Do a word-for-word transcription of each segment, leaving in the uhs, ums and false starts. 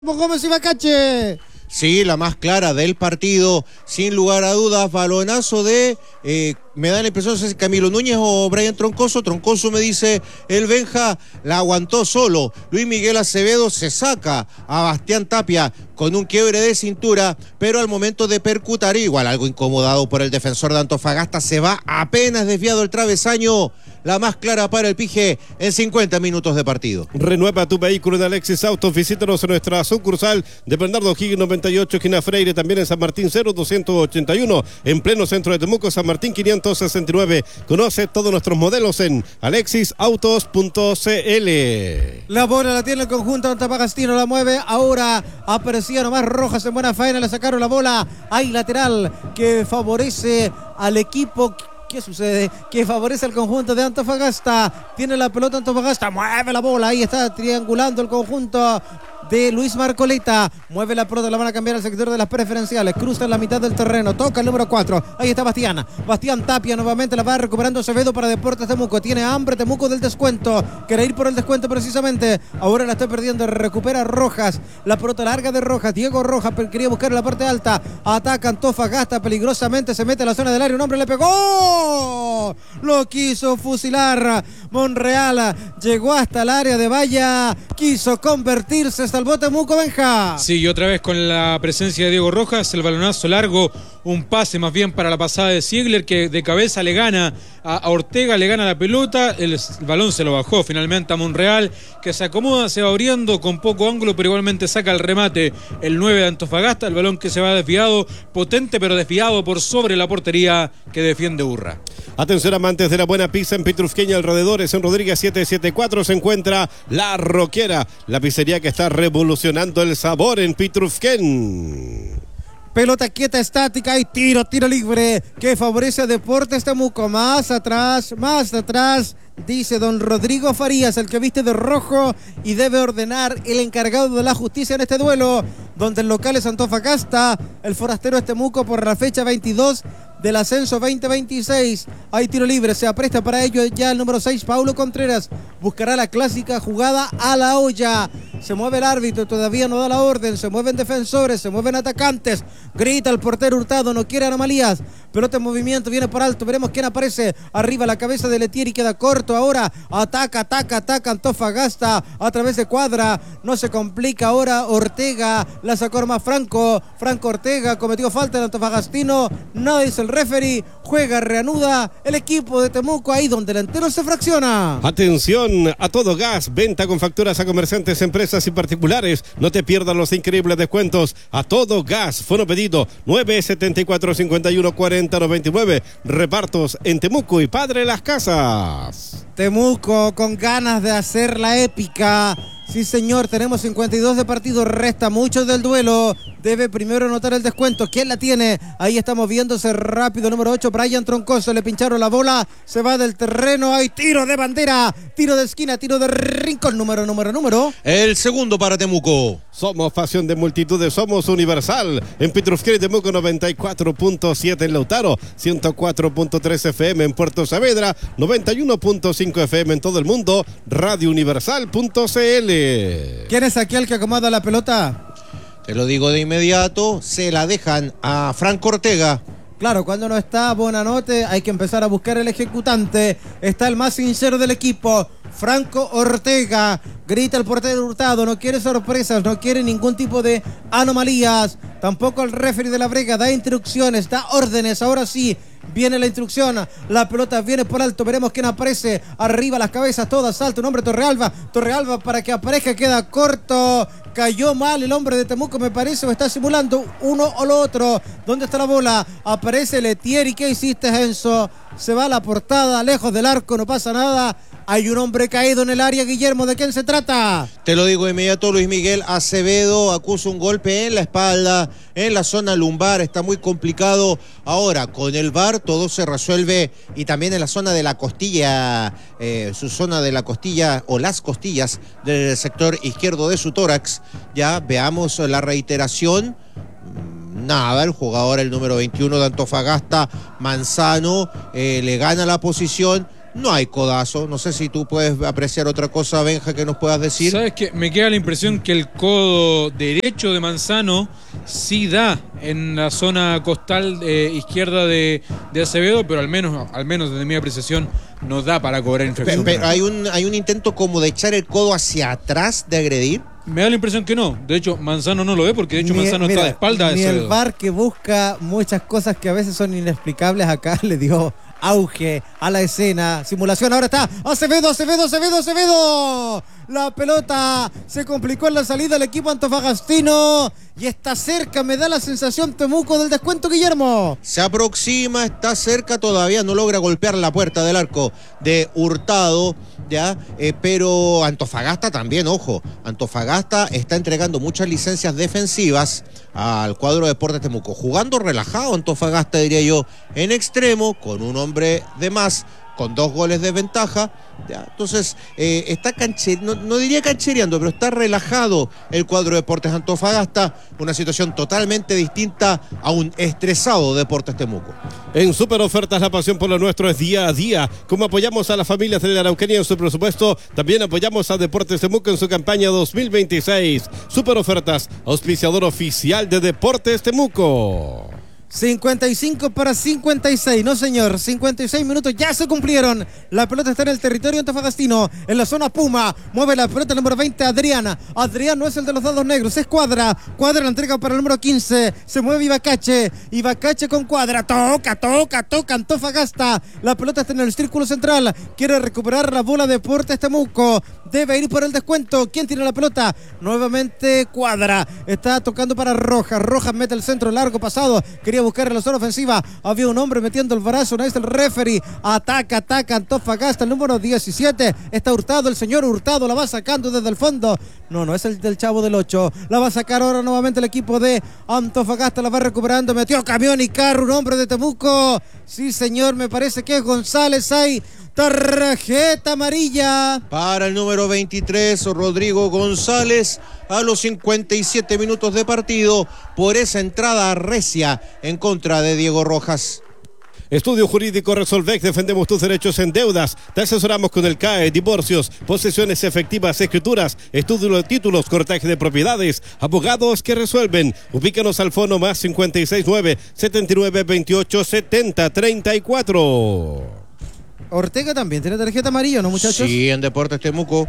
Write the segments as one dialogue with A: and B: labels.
A: Gómez y Bacache.
B: Sí, la más clara del partido, sin lugar a dudas, balonazo de, eh, me da la impresión si es Camilo Núñez o Brian Troncoso. Troncoso me dice el Benja, la aguantó solo. Luis Miguel Acevedo se saca a Bastián Tapia con un quiebre de cintura, pero al momento de percutar, igual algo incomodado por el defensor de Antofagasta, se va apenas desviado el travesaño. La más clara para el Pige en cincuenta minutos de partido.
C: Renueva tu vehículo en Alexis Autos. Visítanos en nuestra sucursal de Bernardo Higgins noventa y ocho, esquina Freire, también en San Martín cero doscientos ochenta y uno, en pleno centro de Temuco, San Martín quinientos sesenta y nueve. Conoce todos nuestros modelos en alexis autos punto c l.
A: La bola la tiene el conjunto Antofagastino, la mueve. Ahora aparecía nomás Rojas en buena faena, le sacaron la bola. Hay lateral que favorece al equipo. ¿Qué sucede? Que favorece al conjunto de Antofagasta. Tiene la pelota Antofagasta, mueve la bola. Ahí está triangulando el conjunto de Luis Marcoleta. Mueve la pelota, la van a cambiar al sector de las preferenciales. Cruza en la mitad del terreno, toca el número cuatro. Ahí está Bastián. Bastián Tapia nuevamente la va recuperando Acevedo para Deportes Temuco. Tiene hambre Temuco del descuento. Quiere ir por el descuento precisamente. Ahora la está perdiendo. Recupera Rojas. La pelota larga de Rojas. Diego Rojas quería buscar en la parte alta. Ataca Antofagasta peligrosamente. Se mete a la zona del área. Un hombre le pegó. Lo quiso fusilar. Monreal llegó hasta el área de Valla. Quiso convertirse hasta el bote Temuco, Benja.
D: Sí, y otra vez con la presencia de Diego Rojas, el balonazo largo, un pase más bien para la pasada de Ziegler, que de cabeza le gana a, a Ortega, le gana la pelota, el, el balón se lo bajó finalmente a Monreal, que se acomoda, se va abriendo con poco ángulo, pero igualmente saca el remate el nueve de Antofagasta, el balón que se va desviado, potente pero desviado por sobre la portería que defiende Urra.
C: Atención amantes de la buena pizza en Pitrufquén y alrededores, en Rodríguez setecientos setenta y cuatro se encuentra La Roquera, la pizzería que está revolucionando el sabor en Pitrufquén.
A: Pelota quieta, estática y tiro, tiro libre que favorece a Deportes Temuco. Más atrás, más atrás, dice don Rodrigo Farías, el que viste de rojo y debe ordenar el encargado de la justicia en este duelo, donde el local es Antofagasta, el forastero es Temuco por la fecha veintidós del ascenso veinte veintiséis. Hay tiro libre, se apresta para ello ya el número seis, Paulo Contreras. Buscará la clásica jugada a la olla. Se mueve el árbitro, todavía no da la orden. Se mueven defensores, se mueven atacantes. Grita el portero Hurtado, no quiere anomalías. Pelota en movimiento, viene por alto. Veremos quién aparece. Arriba la cabeza de Letieri, queda corto ahora. Ataca, ataca, ataca Antofagasta a través de cuadra. No se complica ahora Ortega. La sacó más Franco. Franco Ortega cometió falta el Antofagastino. Nada dice el referee. Juega, reanuda el equipo de Temuco ahí donde el entero se fracciona.
C: Atención a todo gas, venta con facturas a comerciantes, empresas y particulares. No te pierdas los increíbles descuentos a todo gas. Fono pedido nueve setenta y cuatro cincuenta y uno cuarenta noventa y nueve. Repartos en Temuco y Padre Las Casas.
A: Temuco con ganas de hacer la épica. Sí, señor, tenemos cincuenta y dos de partido, resta mucho del duelo. Debe primero anotar el descuento. ¿Quién la tiene? Ahí está moviéndose rápido, número ocho, Brian Troncoso. Le pincharon la bola, se va del terreno. Hay tiro de bandera, tiro de esquina, tiro de rincón. Número, número, número.
B: El segundo para Temuco.
C: Somos pasión de multitudes, somos Universal. En Pitrufquén y Temuco noventa y cuatro punto siete en Lautaro, ciento cuatro punto tres F M en Puerto Saavedra, noventa y uno punto cinco F M en todo el mundo, radio universal punto c l.
A: ¿Quién es aquel que acomoda la pelota?
B: Te lo digo de inmediato, se la dejan a Franco Ortega.
A: Claro, cuando no está Bonanote hay que empezar a buscar el ejecutante. Está el más sincero del equipo, Franco Ortega. Grita el portero Hurtado, no quiere sorpresas, no quiere ningún tipo de anomalías. Tampoco el referee de la Brega da instrucciones, da órdenes. Ahora sí, viene la instrucción, la pelota viene por alto, veremos quién aparece. Arriba las cabezas todas, salta un hombre, Torrealba. Torrealba para que aparezca, queda corto. Cayó mal el hombre de Temuco, me parece, o está simulando uno o lo otro. ¿Dónde está la bola? Aparece Letieri. ¿Qué hiciste, Enzo? Se va a la portada, lejos del arco, no pasa nada. Hay un hombre caído en el área, Guillermo, ¿de quién se trata?
B: Te lo digo de inmediato, Luis Miguel Acevedo acusa un golpe en la espalda, en la zona lumbar, está muy complicado. Ahora, con el V A R todo se resuelve y también en la zona de la costilla, eh, su zona de la costilla o las costillas del sector izquierdo de su tórax. Ya veamos la reiteración. Nada, el jugador, el número veintiuno de Antofagasta, Manzano, eh, le gana la posición. no hay codazo. No sé si tú puedes apreciar otra cosa, Benja, que nos puedas decir.
D: ¿Sabes qué? Me queda la impresión que el codo derecho de Manzano sí da en la zona costal eh, izquierda de, de Acevedo, pero al menos, al menos desde mi apreciación, no da para cobrar infracción.
B: Pero, pero hay un hay un intento como de echar el codo hacia atrás, de agredir.
D: Me da la impresión que no. De hecho, Manzano no lo ve porque de hecho
A: Ni-
D: Manzano
A: mira,
D: está de espalda de
A: Ni el
D: Acevedo.
A: V A R, que busca muchas cosas que a veces son inexplicables, acá le dio auge a la escena. Simulación, ahora está Acevedo, Acevedo, Acevedo, Acevedo. La pelota se complicó en la salida del equipo antofagastino y está cerca, me da la sensación, Temuco, del descuento, Guillermo.
B: Se aproxima, está cerca, todavía no logra golpear la puerta del arco de Hurtado, ya, eh, pero Antofagasta también, ojo, Antofagasta está entregando muchas licencias defensivas al cuadro de Deportes Temuco, jugando relajado Antofagasta, diría yo, en extremo, con un hombre de más, con dos goles de ventaja, ya. Entonces eh, está canchereando, no, no diría canchereando, pero está relajado el cuadro de Deportes Antofagasta, una situación totalmente distinta a un estresado Deportes Temuco.
C: En Super Ofertas, la pasión por lo nuestro es día a día. Como apoyamos a las familias de la Araucanía en su presupuesto, también apoyamos a Deportes Temuco en su campaña dos mil veintiséis. Super Ofertas, auspiciador oficial de Deportes Temuco.
A: cincuenta y cinco para cincuenta y seis, no señor, cincuenta y seis minutos ya se cumplieron. La pelota está en el territorio antofagastino, en la zona Puma. Mueve la pelota el número veinte, Adriana. Adrián no es el de los dados negros, es Cuadra. Cuadra la entrega para el número quince. Se mueve Ibacache. Ibacache con Cuadra. Toca, toca, toca Antofagasta. La pelota está en el círculo central. Quiere recuperar la bola Deportes Temuco. Debe ir por el descuento. ¿Quién tiene la pelota? Nuevamente Cuadra. Está tocando para Rojas. Rojas mete el centro largo pasado. Quería buscar en la zona ofensiva. Había un hombre metiendo el brazo. No es el referee. Ataca, ataca Antofagasta. El número diecisiete. Está Hurtado. El señor Hurtado la va sacando desde el fondo. No, no es el del chavo del ocho. La va a sacar ahora nuevamente el equipo de Antofagasta. La va recuperando. Metió camión y carro. Un hombre de Temuco. Sí, señor. Me parece que es González. Hay tarjeta amarilla
B: para el número veintitrés, Rodrigo González, a los cincuenta y siete minutos de partido, por esa entrada recia en contra de Diego Rojas.
C: Estudio Jurídico Resolvec, defendemos tus derechos en deudas. Te asesoramos con el C A E, divorcios, posesiones efectivas, escrituras, estudio de títulos, cortaje de propiedades, abogados que resuelven. Ubícanos al fono más cincuenta y seis nueve, setenta y nueve, veintiocho, setenta, treinta y cuatro.
A: Ortega también tiene tarjeta amarilla, ¿no, muchachos?
B: Sí, en Deportes Temuco.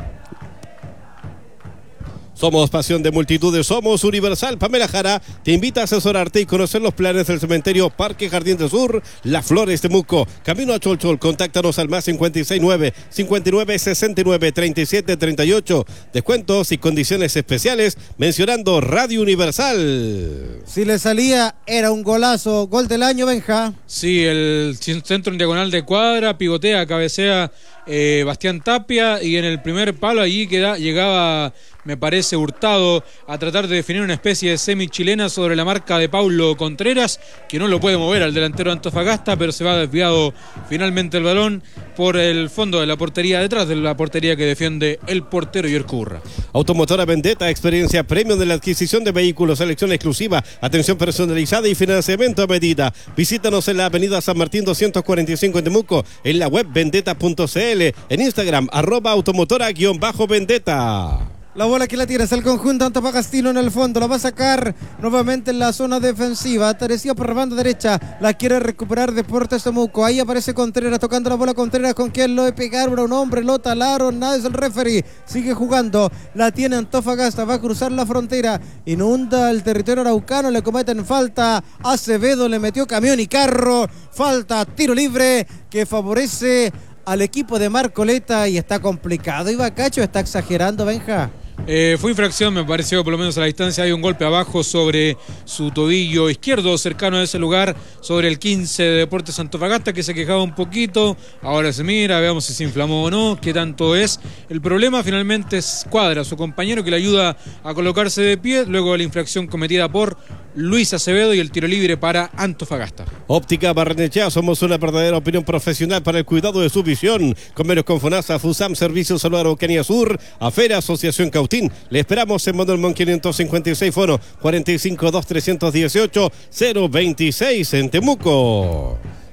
C: Somos pasión de multitudes, somos Universal. Pamela Jara te invita a asesorarte y conocer los planes del cementerio Parque Jardín del Sur, Las Flores Temuco. Camino a Cholchol, contáctanos al más cincuenta y seis nueve, cincuenta y nueve, sesenta y nueve, treinta y siete, treinta y ocho. Descuentos y condiciones especiales mencionando Radio Universal.
A: Si le salía, era un golazo. Gol del año, Benja.
D: Sí, el centro en diagonal de Cuadra, pivotea, cabecea eh, Bastián Tapia, y en el primer palo allí queda, llegaba, me parece, Hurtado a tratar de definir una especie de semi-chilena sobre la marca de Paulo Contreras, que no lo puede mover al delantero de Antofagasta, pero se va desviado finalmente el balón por el fondo de la portería, detrás de la portería que defiende el portero Yercurra.
C: Automotora Vendetta, experiencia premium de la adquisición de vehículos, selección exclusiva, atención personalizada y financiamiento a medida. Visítanos en la avenida San Martín doscientos cuarenta y cinco en Temuco, en la web vendetta punto cl, en Instagram, arroba automotora-vendetta.
A: La bola que la tira es el conjunto antofagastino en el fondo. La va a sacar nuevamente en la zona defensiva. Tarecía por la banda derecha. La quiere recuperar Deportes Temuco. Ahí aparece Contreras tocando la bola. Contreras con quien lo de pegar. Un hombre lo talaron. Nada, es el referee. Sigue jugando. La tiene Antofagasta. Va a cruzar la frontera. Inunda el territorio araucano. Le cometen falta. Acevedo le metió camión y carro. Falta, tiro libre que favorece al equipo de Marcoleta y está complicado. Ibacache, está exagerando, Benja.
D: Eh, fue infracción, me pareció, por lo menos a la distancia. Hay un golpe abajo sobre su tobillo izquierdo, cercano a ese lugar, sobre el quince de Deportes Antofagasta, que se quejaba un poquito. Ahora se mira, veamos si se inflamó o no, qué tanto es. El problema finalmente es Cuadra, su compañero, que le ayuda a colocarse de pie luego de la infracción cometida por Luis Acevedo, y el tiro libre para Antofagasta.
C: Óptica Barrenechea, somos una verdadera opinión profesional para el cuidado de su visión. Convenios con FONASA, FUSAM, Servicios Salud Araucanía Sur, Afera, Asociación Cautín. Le esperamos en Mondelmont quinientos cincuenta y seis, fono cuarenta y cinco, dos, trescientos dieciocho, cero veintiséis en Temuco.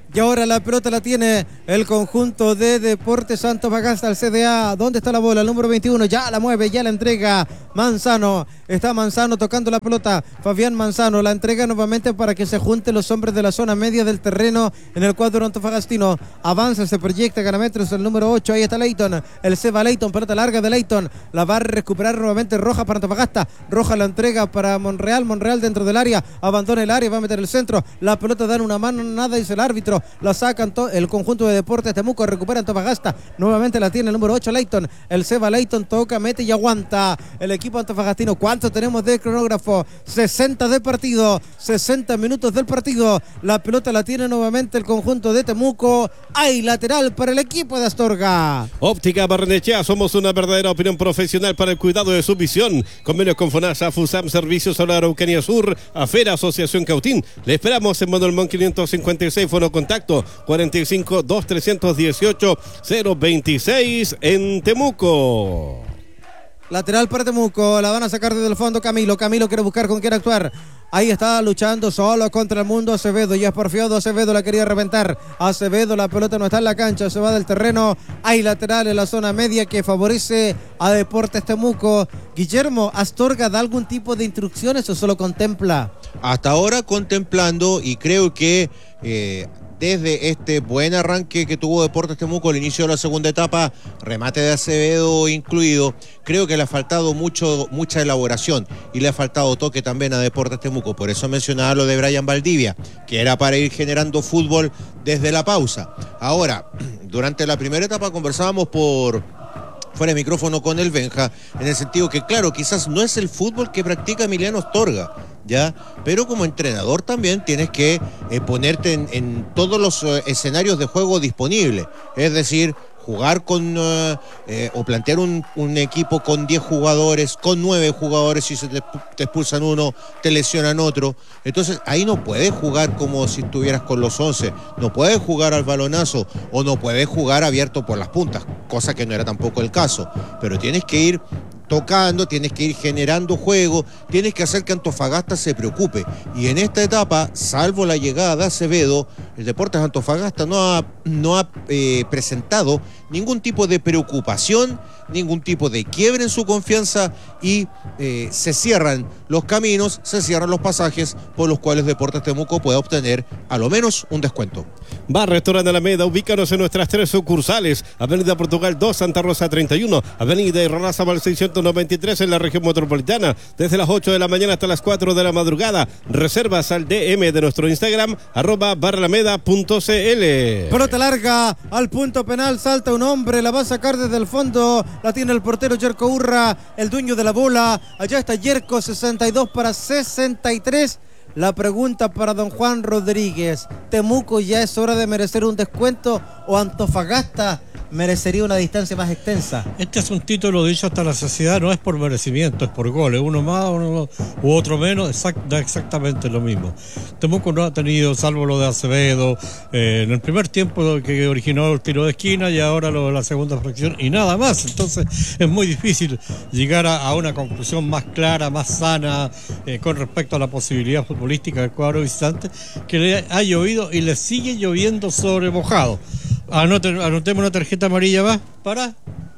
A: Y ahora la pelota la tiene el conjunto de Deportes Antofagasta, el C D A. ¿Dónde está la bola? El número veintiuno ya la mueve, ya la entrega Manzano. Está Manzano tocando la pelota. Fabián Manzano la entrega nuevamente para que se junten los hombres de la zona media del terreno en el cuadro antofagastino. Avanza, se proyecta, gana metros el número ocho. Ahí está Leighton. El Seba Leighton, pelota larga de Leighton. La va a recuperar nuevamente Roja para Antofagasta. Roja la entrega para Monreal. Monreal dentro del área. Abandona el área, va a meter el centro. La pelota da en una mano, nada dice el árbitro. La sacan el conjunto de Deportes Temuco, recupera Antofagasta, nuevamente la tiene el número ocho Leighton, el Seba Leighton toca, mete y aguanta el equipo antofagastino. ¿Cuánto tenemos de cronógrafo? sesenta de partido, sesenta minutos del partido, la pelota la tiene nuevamente el conjunto de Temuco. Hay lateral para el equipo de Astorga.
C: Óptica Barrenechea, somos una verdadera opinión profesional para el cuidado de su visión. Convenios con FONASA, FUSAM, Servicios Solar Araucanía Sur, Afera, Asociación Cautín. Le esperamos en Manuel Montt quinientos cincuenta y seis, fono contacto cuarenta y cinco, dos, trescientos dieciocho, cero veintiséis en Temuco.
A: Lateral para Temuco, la van a sacar desde el fondo Camilo. Camilo quiere buscar con quién actuar. Ahí está luchando solo contra el mundo Acevedo. Y es porfiado Acevedo, la quería reventar. Acevedo, la pelota no está en la cancha, se va del terreno. Hay lateral en la zona media que favorece a Deportes Temuco. Guillermo, ¿Astorga da algún tipo de instrucciones o solo contempla?
B: Hasta ahora contemplando, y creo que eh, desde este buen arranque que tuvo Deportes Temuco al inicio de la segunda etapa, remate de Acevedo incluido, creo que le ha faltado mucho, mucha elaboración y le ha faltado toque también a Deportes Temuco. Por eso mencionaba lo de Brian Valdivia, que era para ir generando fútbol desde la pausa. Ahora, durante la primera etapa conversábamos por fuera de micrófono con el Benja, en el sentido que, claro, quizás no es el fútbol que practica Emiliano Astorga, ¿ya? Pero como entrenador también tienes que eh, ponerte en, en todos los eh, escenarios de juego disponibles, es decir, jugar con uh, eh, o plantear un, un equipo con diez jugadores, con nueve jugadores, si se te, te expulsan uno, te lesionan otro. Entonces ahí no puedes jugar como si estuvieras con los once, no puedes jugar al balonazo o no puedes jugar abierto por las puntas, cosa que no era tampoco el caso, pero tienes que ir tocando, tienes que ir generando juego, tienes que hacer que Antofagasta se preocupe. Y en esta etapa, salvo la llegada de Acevedo, el Deportes Antofagasta no ha, no ha eh, presentado ningún tipo de preocupación, ningún tipo de quiebre en su confianza y eh, se cierran los caminos, se cierran los pasajes por los cuales Deportes Temuco puede obtener a lo menos un descuento.
C: Bar Restaurante Alameda, ubícanos en nuestras tres sucursales: Avenida Portugal dos, Santa Rosa treinta y uno, Avenida Irarrázaval seiscientos noventa y tres en la región metropolitana, desde las ocho de la mañana hasta las cuatro de la madrugada. Reservas al D M de nuestro Instagram, arroba barralameda punto cl.
A: Pelota larga al punto penal, salta un hombre, la va a sacar desde el fondo, la tiene el portero Yerko Urra, el dueño de la bola. Allá está Yerko, sesenta y dos para sesenta y tres. La pregunta para don Juan Rodríguez: ¿Temuco ya es hora de merecer un descuento o Antofagasta merecería una distancia más extensa?
E: Este es un título dicho hasta la saciedad, no es por merecimiento, es por goles, uno más uno, u otro menos, exact, da exactamente lo mismo. Temuco no ha tenido, salvo lo de Acevedo, eh, en el primer tiempo que originó el tiro de esquina y ahora lo de la segunda fracción y nada más. Entonces es muy difícil llegar a, a una conclusión más clara, más sana, eh, con respecto a la posibilidad futbolística del cuadro visitante, que le ha llovido y le sigue lloviendo sobre mojado. Anote, anotemos una tarjeta amarilla más para...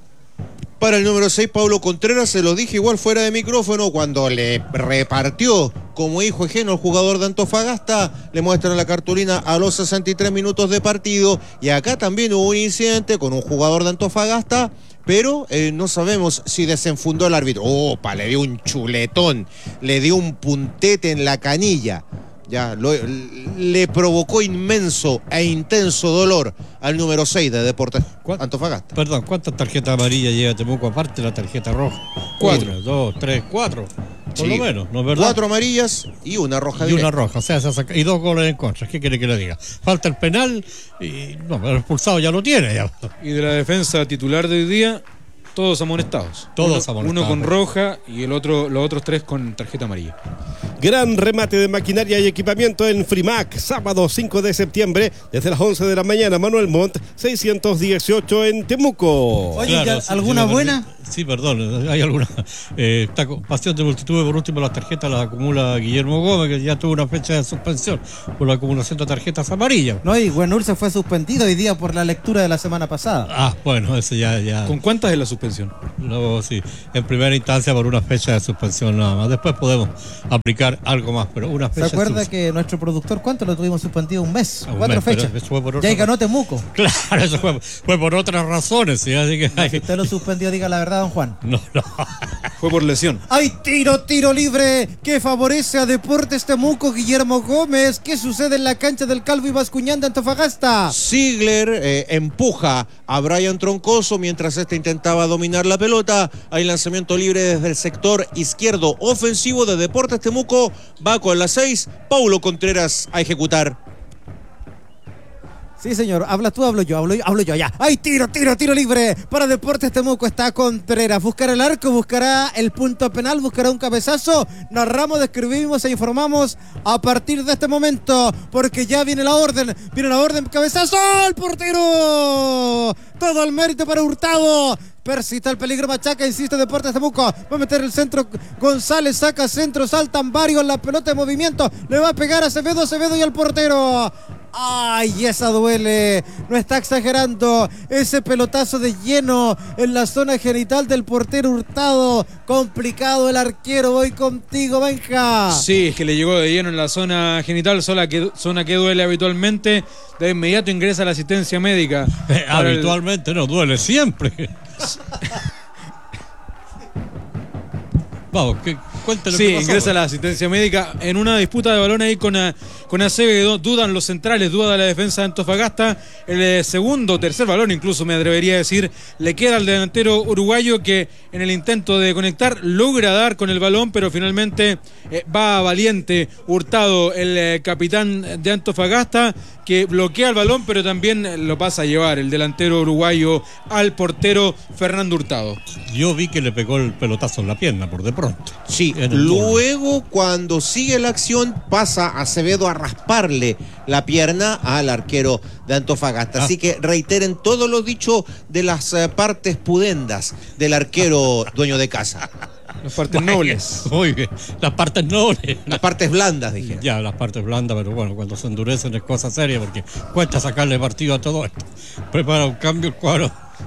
B: Para el número seis, Pablo Contreras, se lo dije igual fuera de micrófono, cuando le repartió como hijo ajeno al jugador de Antofagasta, le muestran la cartulina a los sesenta y tres minutos de partido, y acá también hubo un incidente con un jugador de Antofagasta, pero eh, no sabemos si desenfundó el árbitro. Opa, le dio un chuletón, le dio un puntete en la canilla. Ya, lo, le provocó inmenso e intenso dolor al número seis de Deportes Antofagasta.
E: Perdón, ¿cuántas tarjetas amarillas lleva Temuco aparte de la tarjeta roja?
B: Cuatro.
E: Una, dos, tres, cuatro. Por
B: Sí.
E: lo menos, ¿no es verdad?
B: Cuatro amarillas y una roja.
E: Y
B: directa.
E: una roja, o sea, se saca, y dos goles en contra. ¿Qué quiere que le diga? Falta el penal y no, el expulsado ya lo tiene. Ya.
D: Y de la defensa titular de hoy día, todos amonestados.
E: Todos
D: uno,
E: amonestados.
D: Uno con roja y el otro, los otros tres con tarjeta amarilla.
C: Gran remate de maquinaria y equipamiento en Frimac, sábado cinco de septiembre, desde las once de la mañana, Manuel Montt seiscientos dieciocho en Temuco.
A: Oye,
E: Claro,
A: ¿ya
E: sí,
A: ¿alguna
E: sí, lo
A: buena?
E: Sí, perdón, hay alguna eh, esta pasión de multitud. Por último, las tarjetas las acumula Guillermo Gómez, que ya tuvo una fecha de suspensión por la acumulación de tarjetas amarillas.
A: No, y Buenurse fue suspendido hoy día por la lectura de la semana pasada.
E: Ah, bueno, eso ya... ya...
D: ¿Con cuántas es la suspensión?
E: No, sí, en primera instancia por una fecha de suspensión nada más. Después podemos aplicar algo más, pero una fecha...
A: ¿Se acuerda
E: sus...
A: que nuestro productor, cuánto lo tuvimos suspendido? Un mes,
E: un
A: cuatro
E: mes,
A: fechas.
E: Fue por
A: otra... Ya ganó
E: razón.
A: Temuco.
E: Claro, eso fue, fue por otras razones, ¿sí? Así que...
A: No, si usted lo suspendió, diga la verdad, don Juan.
E: No, no.
D: Fue por lesión.
A: Hay tiro, tiro libre que favorece a Deportes Temuco. Guillermo Gómez, ¿qué sucede en la cancha del Calvo y Bascuñán de Antofagasta?
B: Ziegler eh, empuja a Brian Troncoso mientras este intentaba dominar la pelota. Hay lanzamiento libre desde el sector izquierdo ofensivo de Deportes Temuco. Va con la seis. Paulo Contreras a ejecutar.
A: Sí, señor. Habla tú, hablo yo, hablo yo, hablo yo, ya. ¡Hay tiro, tiro, tiro libre! Para Deportes Temuco está Contreras. Buscará el arco, buscará el punto penal, buscará un cabezazo. Narramos, describimos e informamos a partir de este momento, porque ya viene la orden. Viene la orden, cabezazo al portero. Todo el mérito para Hurtado. Persista el peligro, machaca, insiste Deportes Temuco. Va a meter el centro González, saca centro, saltan varios, la pelota en movimiento. Le va a pegar a Acevedo, Acevedo y al portero. ¡Ay, esa duele! No está exagerando. Ese pelotazo de lleno en la zona genital del portero Hurtado. Complicado el arquero. Voy contigo, Benja.
D: Sí, es que le llegó de lleno en la zona genital, zona que, zona que duele habitualmente. De inmediato ingresa a la asistencia médica.
E: Eh, habitualmente el... no, duele siempre. Vamos, que cuéntale.
D: Sí, ingresa a la asistencia médica en una disputa de balón ahí con, a, con Acevedo. Dudan los centrales, duda la defensa de Antofagasta. El eh, segundo, tercer balón, incluso me atrevería a decir, le queda al delantero uruguayo, que en el intento de conectar logra dar con el balón, pero finalmente eh, va valiente Hurtado, el eh, capitán de Antofagasta, que bloquea el balón, pero también lo pasa a llevar el delantero uruguayo al portero Fernando Hurtado.
E: Yo vi que le pegó el pelotazo en la pierna por de pronto.
B: Sí, luego cuando sigue la acción pasa Acevedo a rasparle la pierna al arquero de Antofagasta. Ah. Así que reiteren todo lo dicho de las uh, partes pudendas del arquero dueño de casa.
D: Las partes bueno, nobles.
E: Oye, las partes nobles.
B: Las partes blandas, dije.
E: Ya, las partes blandas, pero bueno, cuando se endurecen es cosa seria, porque cuesta sacarle partido a todo esto. Prepara un cambio el cuadro.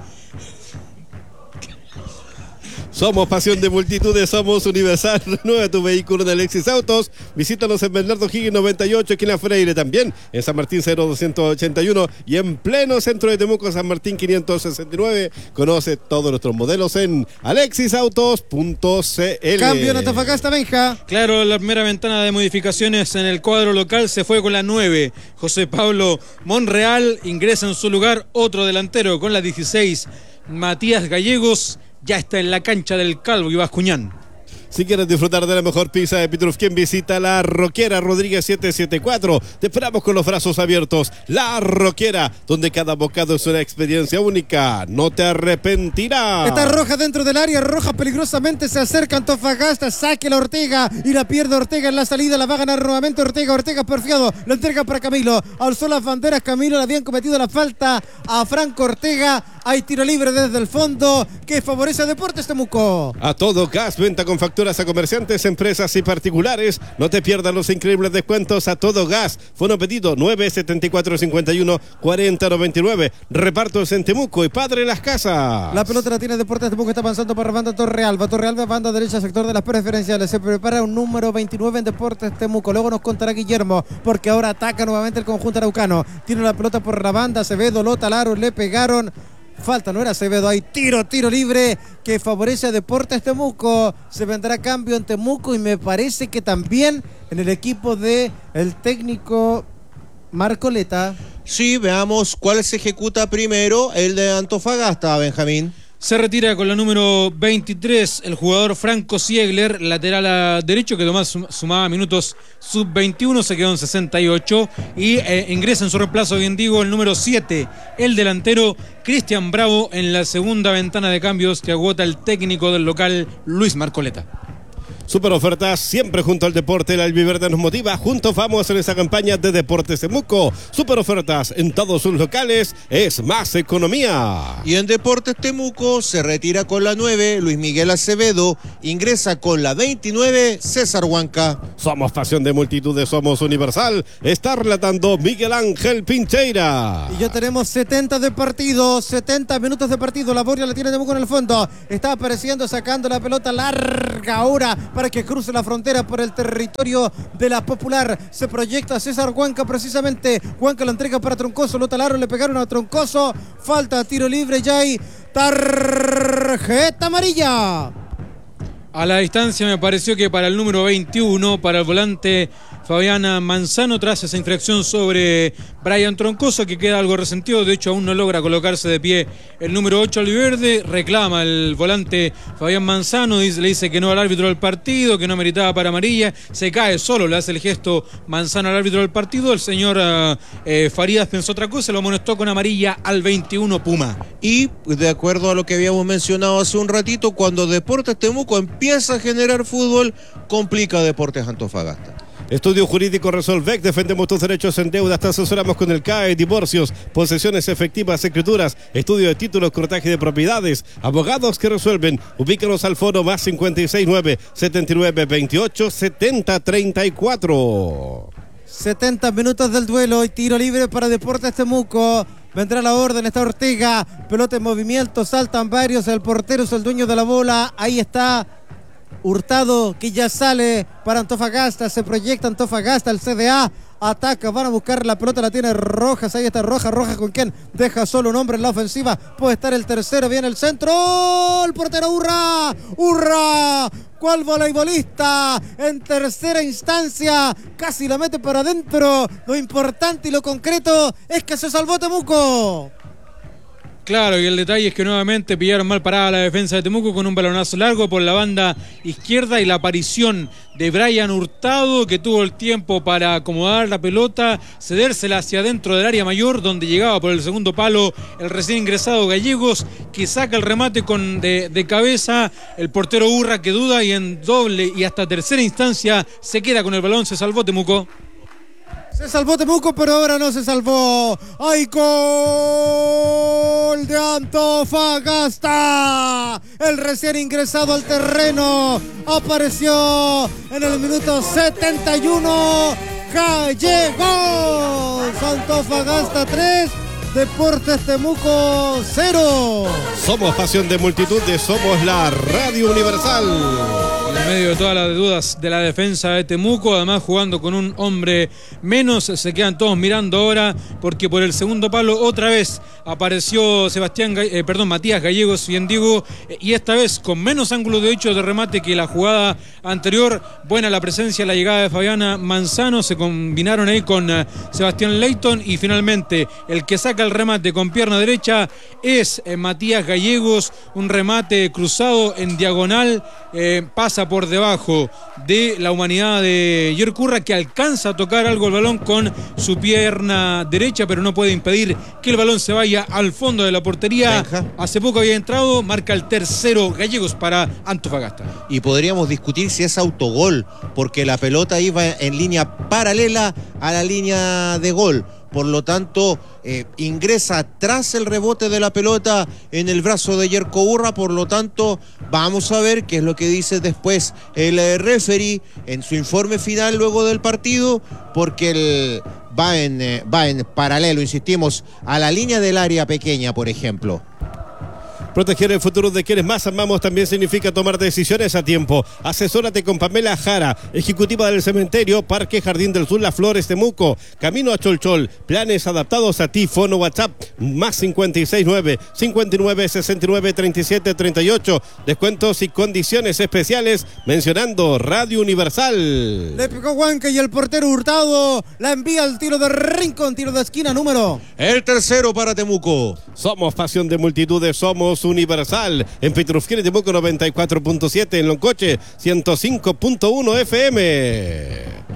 C: Somos pasión de multitudes, somos Universal. Renueva tu vehículo en Alexis Autos. Visítanos en Bernardo Higgins noventa y ocho, esquina Freire, también en San Martín cero doscientos ochenta y uno y en pleno centro de Temuco, San Martín quinientos sesenta y nueve. Conoce todos nuestros modelos en alexis autos punto c l.
A: Cambio en Antofagasta, Benja.
D: Claro, la primera ventana de modificaciones en el cuadro local se fue con la nueve. José Pablo Monreal ingresa en su lugar otro delantero con la dieciséis. Matías Gallegos ya está en la cancha del Calvo y Bascuñán.
C: Si quieres disfrutar de la mejor pizza de Pitrufquén, visita La Roquera, Rodríguez siete siete cuatro. Te esperamos con los brazos abiertos. La Roquera, donde cada bocado es una experiencia única. No te arrepentirás.
A: Está Roja dentro del área, Roja peligrosamente se acerca Antofagasta, saque la Ortega y la pierde Ortega en la salida, la va a ganar nuevamente Ortega, Ortega porfiado, la entrega para Camilo, alzó las banderas Camilo, le habían cometido la falta a Franco Ortega. Hay tiro libre desde el fondo que favorece a Deportes Temuco.
C: A todo gas, venta con facturas a comerciantes, empresas y particulares. No te pierdas los increíbles descuentos a todo gas. Fono pedido nueve setenta y cuatro cincuenta y uno cuarenta noventa y nueve. Repartos en Temuco y Padre Las Casas.
A: La pelota la tiene Deportes Temuco, está avanzando para banda Torrealba. Torrealba, banda derecha, sector de las preferenciales. Se prepara un número veintinueve en Deportes Temuco. Luego nos contará Guillermo, porque ahora ataca nuevamente el conjunto araucano. Tiene la pelota por la banda, Acevedo, Lota, Laro, le pegaron. Falta, no era Acevedo, hay tiro, tiro libre que favorece a Deportes Temuco. Se vendrá cambio en Temuco y me parece que también en el equipo de el técnico Marcoleta.
B: Sí, veamos cuál se ejecuta primero, el de Antofagasta, Benjamín.
D: Se retira con la número veintitrés el jugador Franco Ziegler, lateral a derecho, que además sumaba minutos sub veintiuno, se quedó en sesenta y ocho y eh, ingresa en su reemplazo, bien digo, el número siete, el delantero Cristian Bravo, en la segunda ventana de cambios que agota el técnico del local Luis Marcoleta.
C: Super ofertas siempre junto al deporte. El Albiverde nos motiva. Juntos vamos en esa campaña de Deportes Temuco. Super ofertas en todos sus locales. Es más economía.
B: Y en Deportes Temuco se retira con la nueve Luis Miguel Acevedo. Ingresa con la veintinueve César Huanca.
C: Somos pasión de multitudes, somos universal. Está relatando Miguel Ángel Pincheira.
A: Y ya tenemos setenta de partido, setenta minutos de partido. La Boria la tiene Temuco en el fondo. Está apareciendo, sacando la pelota larga ahora para que cruce la frontera por el territorio de la Popular. Se proyecta César Huanca precisamente. Huanca la entrega para Troncoso. Lota Laro, le pegaron a Troncoso. Falta, tiro libre, ya hay tarjeta amarilla.
D: A la distancia me pareció que para el número veintiuno, para el volante Fabián Manzano, tras esa infracción sobre Brian Troncoso, que queda algo resentido, de hecho aún no logra colocarse de pie el número ocho Albiverde, reclama el volante Fabián Manzano, dice, le dice que no al árbitro del partido, que no meritaba para amarilla, se cae solo, le hace el gesto Manzano al árbitro del partido, el señor eh, Farías pensó otra cosa, lo amonestó con amarilla al veintiuno Puma.
B: Y de acuerdo a lo que habíamos mencionado hace un ratito, cuando Deportes Temuco empieza a generar fútbol, complica Deportes Antofagasta.
C: Estudio Jurídico Resolvec, defendemos tus derechos en deuda, te asesoramos con el C A E, divorcios, posesiones efectivas, escrituras, estudio de títulos, cortaje de propiedades, abogados que resuelven. Ubícanos al foro más cincuenta y seis nueve, setenta y nueve, veintiocho, setenta, treinta y cuatro.
A: setenta minutos del duelo y tiro libre para Deportes Temuco. Vendrá la orden, está Ortega, pelota en movimiento, saltan varios, el portero es el dueño de la bola, ahí está Hurtado, que ya sale para Antofagasta, se proyecta Antofagasta, el C D A ataca, van a buscar la pelota, la tiene Rojas, ahí está Rojas, Rojas con quien deja solo un hombre en la ofensiva, puede estar el tercero, viene el centro, el portero Urra, Urra, ¿cuál voleibolista? En tercera instancia, casi la mete para adentro, lo importante y lo concreto es que se salvó Temuco.
D: Claro, y el detalle es que nuevamente pillaron mal parada la defensa de Temuco con un balonazo largo por la banda izquierda y la aparición de Brian Hurtado, que tuvo el tiempo para acomodar la pelota, cedérsela hacia adentro del área mayor, donde llegaba por el segundo palo el recién ingresado Gallegos, que saca el remate con de, de cabeza, el portero Urra que duda y en doble y hasta tercera instancia se queda con el balón, se salvó Temuco.
A: Se salvó Temuco, pero ahora no se salvó. ¡Hay gol de Antofagasta! El recién ingresado al terreno apareció en el minuto setenta y uno. Gallegos. Antofagasta tres. Deportes Temuco cero.
C: Somos pasión de multitudes, somos la Radio Universal.
D: En medio de todas las dudas de la defensa de Temuco, además jugando con un hombre menos, se quedan todos mirando ahora porque por el segundo palo otra vez apareció Sebastián, eh, perdón, Matías Gallegos, bien digo, eh, y esta vez con menos ángulo de hecho de remate que la jugada anterior. Buena la presencia, la llegada de Fabiana Manzano, se combinaron ahí con eh, Sebastián Leighton y finalmente el que saca el remate con pierna derecha es eh, Matías Gallegos, un remate cruzado en diagonal, eh, pasa por debajo de la humanidad de Yercurra, que alcanza a tocar algo el balón con su pierna derecha, pero no puede impedir que el balón se vaya al fondo de la portería. Benja. Hace poco había entrado, marca el tercero Gallegos para Antofagasta.
B: Y podríamos discutir si es autogol, porque la pelota iba en línea paralela a la línea de gol. Por lo tanto, eh, ingresa tras el rebote de la pelota en el brazo de Yerko Urra. Por lo tanto, vamos a ver qué es lo que dice después el eh, referee en su informe final luego del partido, porque el, va, en, eh, va en paralelo, insistimos, a la línea del área pequeña, por ejemplo.
C: Proteger el futuro de quienes más amamos también significa tomar decisiones a tiempo. Asesórate con Pamela Jara, ejecutiva del cementerio Parque Jardín del Sur Las Flores Temuco, camino a Cholchol, planes adaptados a ti, fono WhatsApp más cincuenta y seis nueve, cincuenta y nueve, sesenta y nueve, treinta y siete, treinta y ocho, descuentos y condiciones especiales mencionando Radio Universal.
A: Le picó Huanca y el portero Hurtado la envía al tiro de rincón, tiro de esquina número.
B: El tercero para Temuco.
C: Somos pasión de multitudes, somos Universal. En Petrufquén y Temuco noventa y cuatro punto siete, en Loncoche ciento cinco punto uno F M.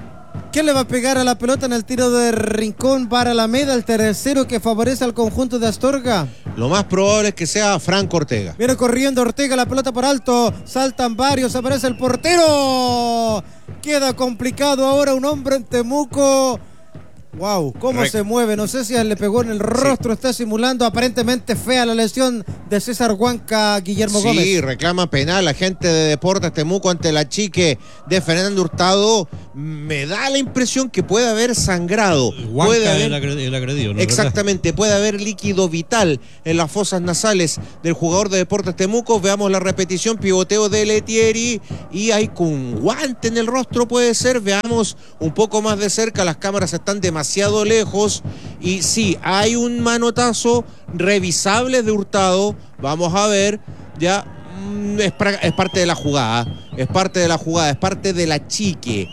A: ¿Quién le va a pegar a la pelota en el tiro de rincón para Alameda, el tercero que favorece al conjunto de Astorga?
B: Lo más probable es que sea Franco Ortega.
A: Viene corriendo Ortega, la pelota por alto, saltan varios, aparece el portero. Queda complicado ahora un hombre en Temuco. Wow, cómo
B: Rec-
A: se mueve, no sé si le pegó en el rostro, sí. Está simulando, aparentemente fea la lesión de César Huanca, Guillermo
B: sí,
A: Gómez.
B: Sí, reclama penal la gente de Deportes Temuco ante la chique de Fernando Hurtado. Me da la impresión que puede haber sangrado.
E: Huanca
B: puede haber...
E: el, agred- el agredido, ¿no?
B: Exactamente, puede haber líquido vital en las fosas nasales del jugador de Deportes Temuco. Veamos la repetición, pivoteo de Letieri y hay con guante en el rostro, puede ser. Veamos un poco más de cerca, las cámaras están demasiado demasiado lejos y sí, hay un manotazo revisable de Hurtado. Vamos a ver, ya mmm, es, pra, es parte de la jugada, es parte de la jugada, es parte de la chique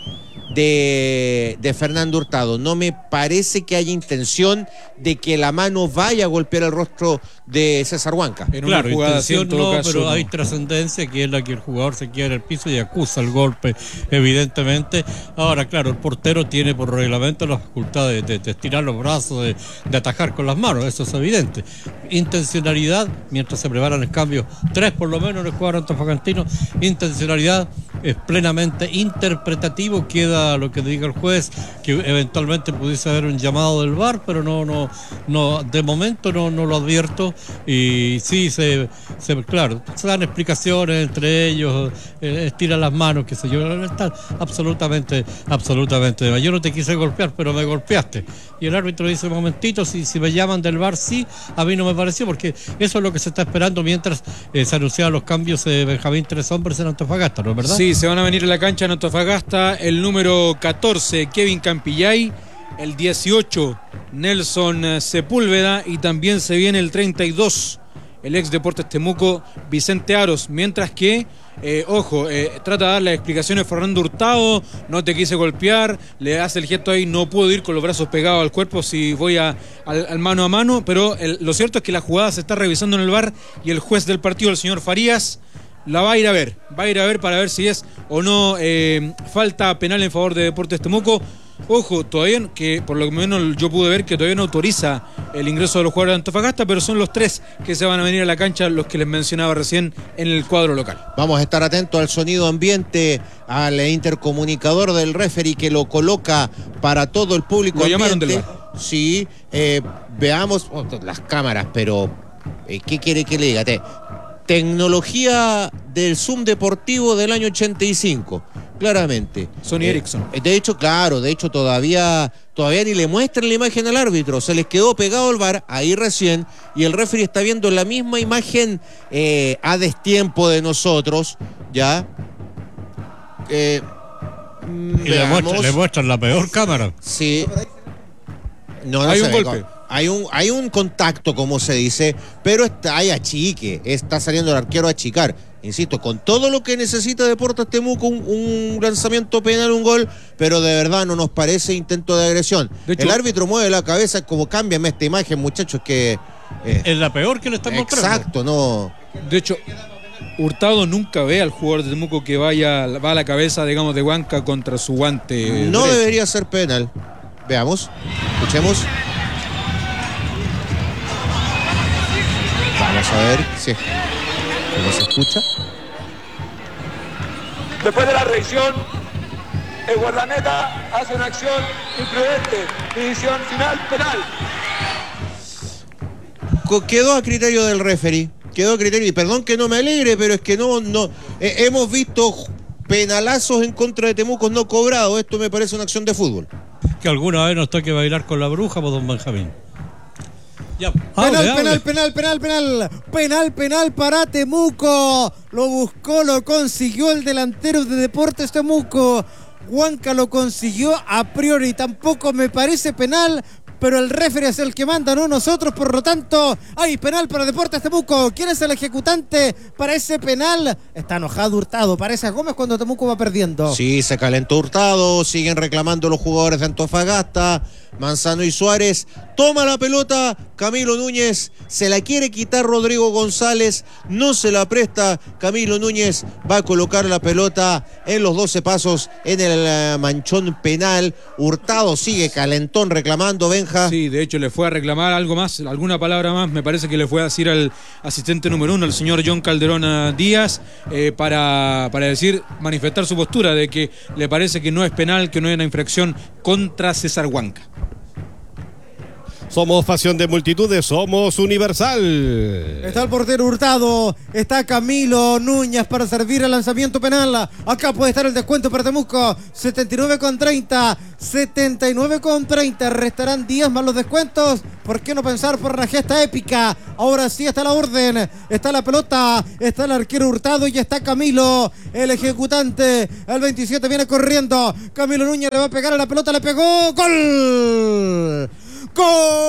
B: de, de Fernando Hurtado. No me parece que haya intención de que la mano vaya a golpear el rostro de César Huanca.
E: En una claro, jugada intención en no, caso, pero no. Hay trascendencia que es la que el jugador se queda en el piso y acusa el golpe, evidentemente. Ahora, claro, el portero tiene por reglamento la facultad de, de, de estirar los brazos, de, de atajar con las manos, eso es evidente. Intencionalidad, mientras se preparan el cambio, tres por lo menos en el cuadro antofagastino, intencionalidad es plenamente interpretativo, queda lo que diga el juez, que eventualmente pudiese haber un llamado del V A R, pero no, no, no, de momento no, no lo advierto. Y sí, se, se claro, se dan explicaciones entre ellos, eh, estiran las manos, qué sé yo, están absolutamente, absolutamente. Yo no te quise golpear, pero me golpeaste. Y el árbitro dice, un momentito, si, si me llaman del V A R, sí, a mí no me pareció, porque eso es lo que se está esperando mientras eh, se anunciaban los cambios de Benjamín Tres Hombres en Antofagasta, ¿no es verdad?
D: Sí, se van a venir a la cancha en Antofagasta el número catorce, Kevin Campillay, el dieciocho, Nelson Sepúlveda, y también se viene el treinta y dos, el ex Deportes Temuco, Vicente Aros, mientras que, eh, ojo, eh, trata de dar las explicaciones Fernando Hurtado, no te quise golpear, le hace el gesto ahí, no puedo ir con los brazos pegados al cuerpo si voy a, al, al mano a mano, pero el, lo cierto es que la jugada se está revisando en el V A R y el juez del partido, el señor Farías, la va a ir a ver, va a ir a ver para ver si es o no eh, falta penal en favor de Deportes Temuco. Ojo, todavía que por lo menos yo pude ver que todavía no autoriza el ingreso de los jugadores de Antofagasta, pero son los tres que se van a venir a la cancha, los que les mencionaba recién en el cuadro local.
B: Vamos a estar atentos al sonido ambiente, al intercomunicador del referee que lo coloca para todo el público.
D: Lo llamaron del V A R.
B: Sí, eh, veamos oh, las cámaras, pero eh, ¿qué quiere que le diga? Te, tecnología del Zoom deportivo del año ochenta y cinco, claramente.
D: Sony
B: eh,
D: Ericsson.
B: De hecho, claro, de hecho todavía, todavía ni le muestran la imagen al árbitro, se les quedó pegado el V A R ahí recién, y el referee está viendo la misma imagen eh, a destiempo de nosotros, ¿ya? Eh,
E: y le muestran, le muestran la peor cámara.
B: Sí. No, no
D: hay
B: se
D: un
B: ve,
D: golpe.
B: Hay un, hay un contacto, como se dice, pero está, hay achique, está saliendo el arquero a achicar. Insisto, con todo lo que necesita Deportes Temuco, un, un lanzamiento penal, un gol, pero de verdad no nos parece intento de agresión. De hecho, el árbitro mueve la cabeza como cámbiame esta imagen, muchachos, que...
E: Eh, es la peor que le están mostrando.
B: Exacto, no...
D: De hecho, Hurtado nunca ve al jugador de Temuco que vaya va a la cabeza, digamos, de Huanca contra su guante
B: No
D: derecho.
B: Debería ser penal. Veamos, escuchemos. Vamos a ver si cómo se escucha.
F: Después de la revisión, el guardameta hace una acción imprudente. Decisión final penal.
B: Quedó a criterio del referee. Quedó a criterio. Y perdón que no me alegre, pero es que no, no eh, hemos visto penalazos en contra de Temuco no cobrados. Esto me parece una acción de fútbol.
E: Que alguna vez nos toque bailar con la bruja, por don Benjamín.
A: Ya. Penal, penal, penal, penal, penal, penal, penal para Temuco. Lo buscó, lo consiguió el delantero de Deportes Temuco. Huanca lo consiguió a priori. Tampoco me parece penal, pero el referee es el que manda, no nosotros. Por lo tanto, hay penal para Deportes Temuco. ¿Quién es el ejecutante para ese penal? Está enojado Hurtado, parece a Gómez cuando Temuco va perdiendo.
B: Sí, se calentó Hurtado, siguen reclamando los jugadores de Antofagasta. Manzano y Suárez toma la pelota Camilo Núñez, se la quiere quitar Rodrigo González, no se la presta. Camilo Núñez va a colocar la pelota en los doce pasos en el manchón penal. Hurtado sigue calentón reclamando, Benja.
D: Sí, de hecho le fue a reclamar algo más, alguna palabra más, me parece que le fue a decir al asistente número uno, el señor John Calderón Díaz, eh, para, para decir, manifestar su postura de que le parece que no es penal, que no hay una infracción contra César Huanca.
C: Somos pasión de multitudes, somos Universal.
A: Está el portero Hurtado, está Camilo Núñez para servir el lanzamiento penal. Acá puede estar el descuento para Temuco. setenta y nueve con treinta, setenta y nueve con treinta. Restarán diez más los descuentos. ¿Por qué no pensar por la gesta épica? Ahora sí está la orden, está la pelota, está el arquero Hurtado y está Camilo, el ejecutante. El veintisiete viene corriendo. Camilo Núñez le va a pegar a la pelota, le pegó. ¡Gol! ¡Gol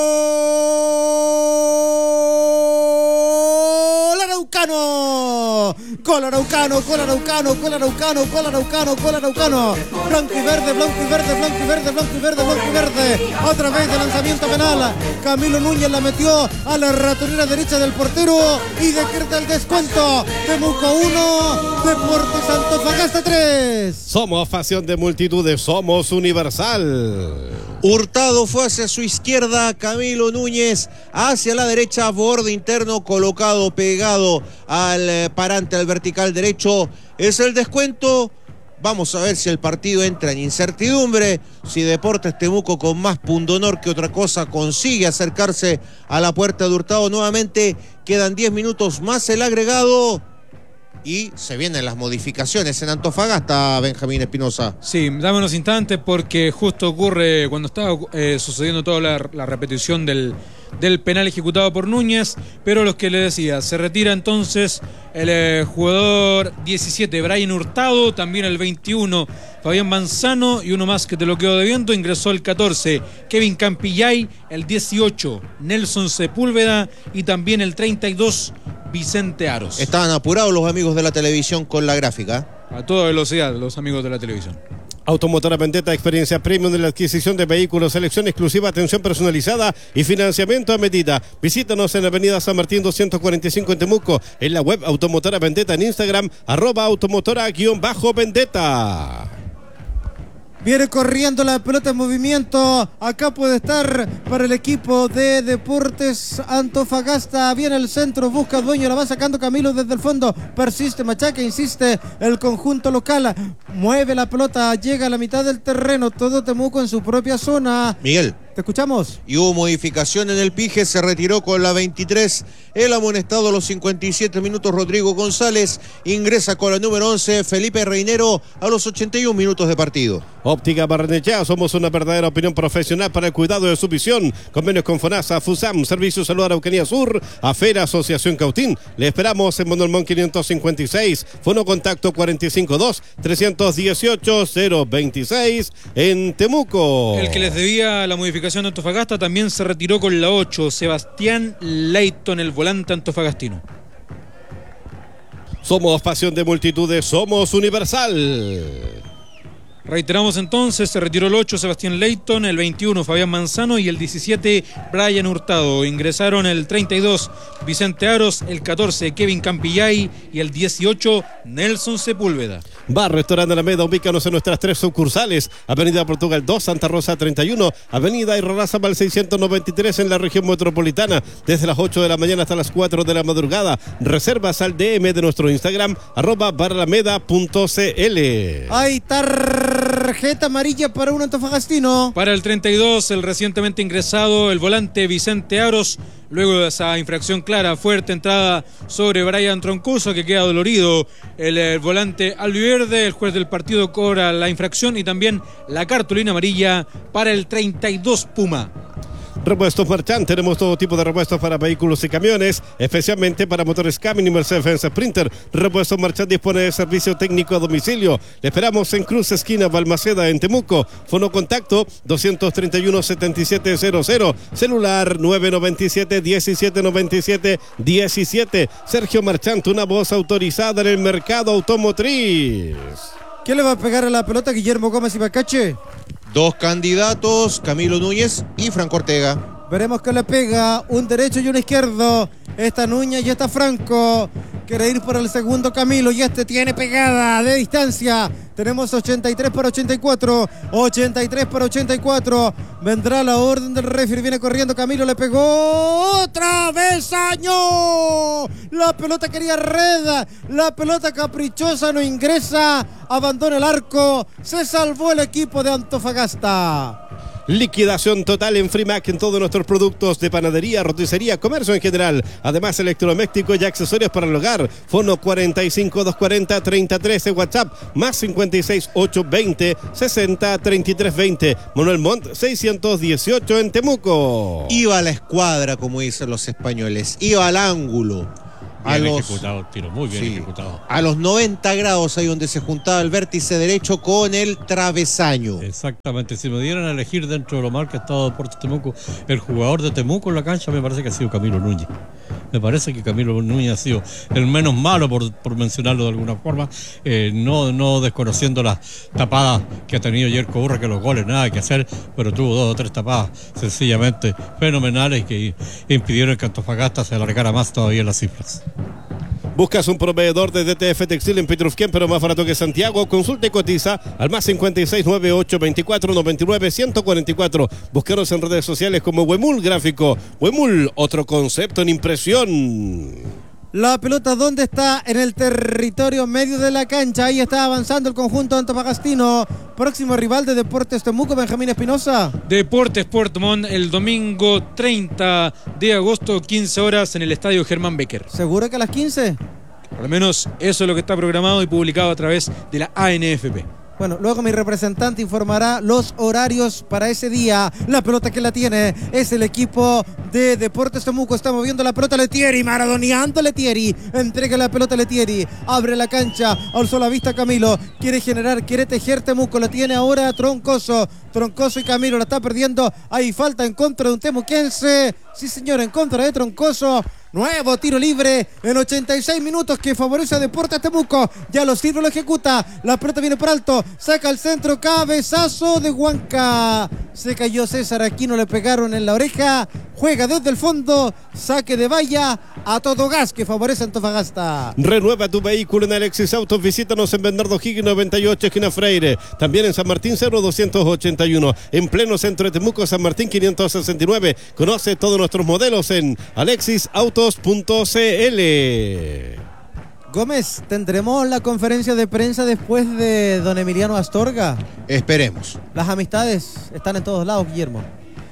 A: araucano! ¡Gol araucano! ¡Gol araucano! ¡Gol araucano! ¡Gol araucano! ¡Gol araucano! Blanco y verde, blanco y verde, blanco y verde, blanco y verde, blanco y verde. Otra vez de lanzamiento penal. Camilo Núñez la metió a la ratonera derecha del portero y decreta el descuento. Temuco uno, Deportes Antofagasta tres.
C: Somos pasión de multitudes, somos Universal.
B: Hurtado fue hacia su izquierda, Camilo Núñez hacia la derecha, borde interno colocado, pegado al eh, parante, al vertical derecho. Es el descuento. Vamos a ver si el partido entra en incertidumbre, si Deportes Temuco con más pundonor que otra cosa consigue acercarse a la puerta de Hurtado nuevamente. Quedan diez minutos más el agregado. Y se vienen las modificaciones en Antofagasta, Benjamín Espinosa.
D: Sí, dame unos instantes porque justo ocurre cuando estaba eh, sucediendo toda la, la repetición del, del penal ejecutado por Núñez, pero los que le decía, se retira entonces el eh, jugador diecisiete, Brian Hurtado, también el veintiuno, Fabián Manzano, y uno más que te lo quedo debiendo, ingresó el catorce, Kevin Campillay, el dieciocho, Nelson Sepúlveda y también el treinta y dos, Vicente Aros.
B: Estaban apurados los amigos de la televisión con la gráfica.
D: A toda velocidad, los amigos de la televisión.
C: Automotora Vendetta, experiencia premium en la adquisición de vehículos, selección exclusiva, atención personalizada y financiamiento a medida. Visítanos en la avenida San Martín doscientos cuarenta y cinco en Temuco, en la web Automotora Vendetta, en Instagram, arroba automotora-vendetta.
A: Viene corriendo la pelota en movimiento. Acá puede estar para el equipo de Deportes Antofagasta. Viene el centro, busca dueño, la va sacando Camilo desde el fondo. Persiste, machaca, insiste el conjunto local. Mueve la pelota, llega a la mitad del terreno. Todo Temuco en su propia zona.
B: Miguel.
A: ¿Te escuchamos?
B: Y hubo modificación en el Pije, se retiró con la veintitrés. El amonestado a los cincuenta y siete minutos, Rodrigo González. Ingresa con la número once, Felipe Reinero, a los ochenta y un minutos de partido.
C: Óptica Barnechea, somos una verdadera opinión profesional para el cuidado de su visión. Convenios con FONASA, FUSAM, Servicio Salud Araucanía Sur, AFERA, Asociación Cautín. Le esperamos en Monolmón quinientos cincuenta y seis, Fono Contacto cuarenta y cinco dos, trescientos dieciocho, cero veintiséis en Temuco.
D: El que les debía la modificación de Antofagasta también se retiró con la ocho, Sebastián Leighton, el volante antofagastino.
C: Somos pasión de multitudes, somos Universal.
D: Reiteramos entonces, se retiró el ocho, Sebastián Leighton, el veintiuno, Fabián Manzano, y el diecisiete, Brian Hurtado. Ingresaron el treinta y dos, Vicente Aros, el catorce, Kevin Campillay, y el dieciocho, Nelson Sepúlveda.
C: Bar Restaurante Alameda, ubícanos en nuestras tres sucursales: Avenida Portugal dos, Santa Rosa treinta y uno, Avenida Irarrázaval seiscientos noventa y tres en la región metropolitana, desde las ocho de la mañana hasta las cuatro de la madrugada. Reservas al D M de nuestro Instagram, arroba baralameda punto cl.
A: Ahí tarjeta amarilla para un antofagastino.
D: Para el treinta y dos, el recientemente ingresado, el volante Vicente Aros, luego de esa infracción clara, fuerte entrada sobre Brian Troncoso, que queda dolorido. El, el volante albiverde, el juez del partido cobra la infracción y también la cartulina amarilla para el treinta y dos, Puma.
C: Repuestos Marchand, tenemos todo tipo de repuestos para vehículos y camiones, especialmente para motores Cummins y Mercedes Sprinter. Repuestos Marchand dispone de servicio técnico a domicilio. Le esperamos en Cruz Esquina Balmaceda en Temuco. Fono contacto doscientos treinta y uno, setenta y siete cero cero, celular nueve noventa y siete, diecisiete noventa y siete, diecisiete. Sergio Marchand, una voz autorizada en el mercado automotriz.
A: ¿Quién le va a pegar a la pelota? Guillermo Gómez y Bacache.
B: Dos candidatos, Camilo Núñez y Franco Ortega.
A: Veremos que le pega un derecho y un izquierdo. Esta Núñez y está Franco. Quiere ir por el segundo Camilo y este tiene pegada de distancia. Tenemos ochenta y tres para ochenta y cuatro. ochenta y tres para ochenta y cuatro. Vendrá la orden del referee. Viene corriendo Camilo. Le pegó otra vez Año. La pelota quería red. La pelota caprichosa no ingresa. Abandona el arco. Se salvó el equipo de Antofagasta.
C: Liquidación total en Frimac en todos nuestros productos de panadería, roticería, comercio en general. Además, electrodomésticos y accesorios para el hogar. Fono cuarenta y cinco, doscientos cuarenta, treinta y tres, WhatsApp más cincuenta y seis, ochocientos veinte, sesenta, treinta y tres veinte. Manuel Montt seiscientos dieciocho en Temuco.
B: Iba a la escuadra, como dicen los españoles. Iba al ángulo. A
E: Bien
B: los,
E: ejecutado, tiro muy bien
B: sí,
E: ejecutado.
B: a los noventa grados, ahí donde se juntaba el vértice derecho con el travesaño.
E: Exactamente, si me dieran a elegir dentro de lo mal que ha estado Deportes Temuco, el jugador de Temuco en la cancha, me parece que ha sido Camilo Núñez. Me parece que Camilo Núñez ha sido el menos malo, por, por mencionarlo de alguna forma, eh, no, no desconociendo las tapadas que ha tenido Yerko Urra, que los goles nada que hacer, pero tuvo dos o tres tapadas sencillamente fenomenales que impidieron que Antofagasta se alargara más todavía en las cifras.
C: ¿Buscas un proveedor de D T F Textil en Petrufquén, pero más barato que Santiago? Consulta y cotiza al más cincuenta y seis, noventa y ocho, veinticuatro, noventa y nueve, ciento cuarenta y cuatro. Búscanos en redes sociales como Huemul Gráfico. Huemul, otro concepto en impresión.
A: La pelota, ¿dónde está? En el territorio medio de la cancha. Ahí está avanzando el conjunto antofagastino. Próximo rival de Deportes Temuco, Benjamín Espinosa.
D: Deportes Puerto Montt el domingo treinta de agosto, quince horas en el estadio Germán Becker.
A: ¿Seguro que a las quince?
D: Al menos eso es lo que está programado y publicado a través de la A N F P.
A: Bueno, luego mi representante informará los horarios para ese día. La pelota que la tiene es el equipo de Deportes Temuco. Está moviendo la pelota Letieri, maradoneando Letieri. Entrega la pelota Letieri. Abre la cancha. Alzó la vista Camilo. Quiere generar, quiere tejer Temuco. La tiene ahora Troncoso. Troncoso y Camilo la está perdiendo. Hay falta en contra de un temuquense. Sí, señor, en contra de Troncoso. Nuevo tiro libre en ochenta y seis minutos que favorece a Deportes Temuco. Ya los tiros lo ejecuta. La pelota viene por alto. Saca el centro. Cabezazo de Huanca. Se cayó César Aquino. Le pegaron en la oreja. Juega desde el fondo. Saque de valla a todo gas que favorece a Antofagasta.
C: Renueva tu vehículo en Alexis Autos. Visítanos en Bernardo Higgins noventa y ocho, esquina Freire. También en San Martín cero doscientos ochenta y uno. En pleno centro de Temuco, San Martín quinientos sesenta y nueve. Conoce todos nuestros modelos en alexis autos punto c l.
A: Gómez, ¿tendremos la conferencia de prensa después de don Emiliano Astorga?
B: Esperemos.
A: Las amistades están en todos lados, Guillermo.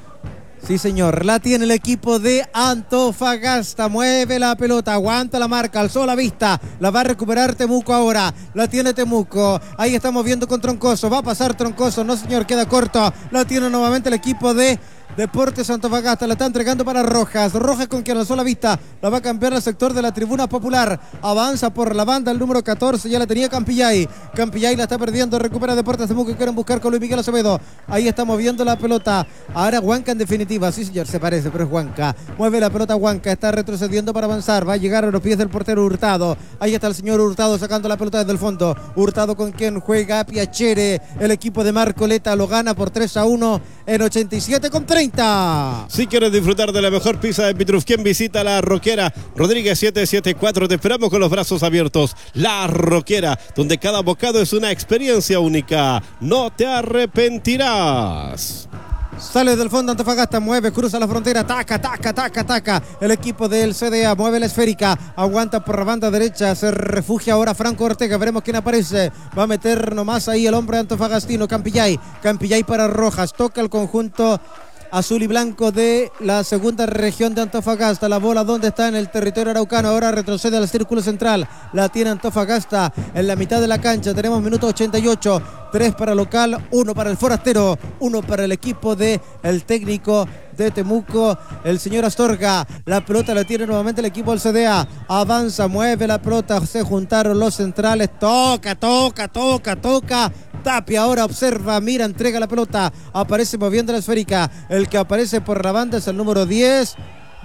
A: Sí, señor. La tiene el equipo de Antofagasta. Mueve la pelota, aguanta la marca, alzó la vista. La va a recuperar Temuco ahora. La tiene Temuco. Ahí está moviendo con Troncoso. Va a pasar Troncoso. No, señor, queda corto. La tiene nuevamente el equipo de Deportes Antofagasta. La está entregando para Rojas. Rojas con quien alzó la vista. La va a cambiar al sector de la tribuna popular. Avanza por la banda el número catorce. Ya la tenía Campillay. Campillay la está perdiendo. Recupera Deportes Temuco. Quieren buscar con Luis Miguel Acevedo. Ahí está moviendo la pelota. Ahora Huanca en definitiva. Sí, señor, se parece, pero es Huanca. Mueve la pelota Huanca. Está retrocediendo para avanzar. Va a llegar a los pies del portero Hurtado. Ahí está el señor Hurtado sacando la pelota desde el fondo. Hurtado con quien juega Piacere. El equipo de Marcoleta lo gana por tres a uno en ochenta y siete con treinta.
C: Si quieres disfrutar de la mejor pizza de Petrufquén, visita La Roquera, Rodríguez siete siete cuatro. Te esperamos con los brazos abiertos. La Roquera, donde cada bocado es una experiencia única. No te arrepentirás.
A: Sale del fondo Antofagasta, mueve, cruza la frontera, taca, taca, taca, taca. El equipo del C D A mueve la esférica, aguanta por la banda derecha, se refugia ahora Franco Ortega, veremos quién aparece. Va a meter nomás ahí el hombre antofagastino, Campillay. Campillay para Rojas, toca el conjunto azul y blanco de la segunda región de Antofagasta. La bola donde está en el territorio araucano. Ahora retrocede al círculo central. La tiene Antofagasta en la mitad de la cancha. Tenemos minuto ochenta y ocho. Tres para local, uno para el forastero, uno para el equipo de el técnico de Temuco, el señor Astorga. La pelota la tiene nuevamente el equipo del C D A. Avanza, mueve la pelota. Se juntaron los centrales. Toca, toca, toca, toca. Tapia ahora observa, mira, entrega la pelota. Aparece moviendo la esférica. El que aparece por la banda es el número diez.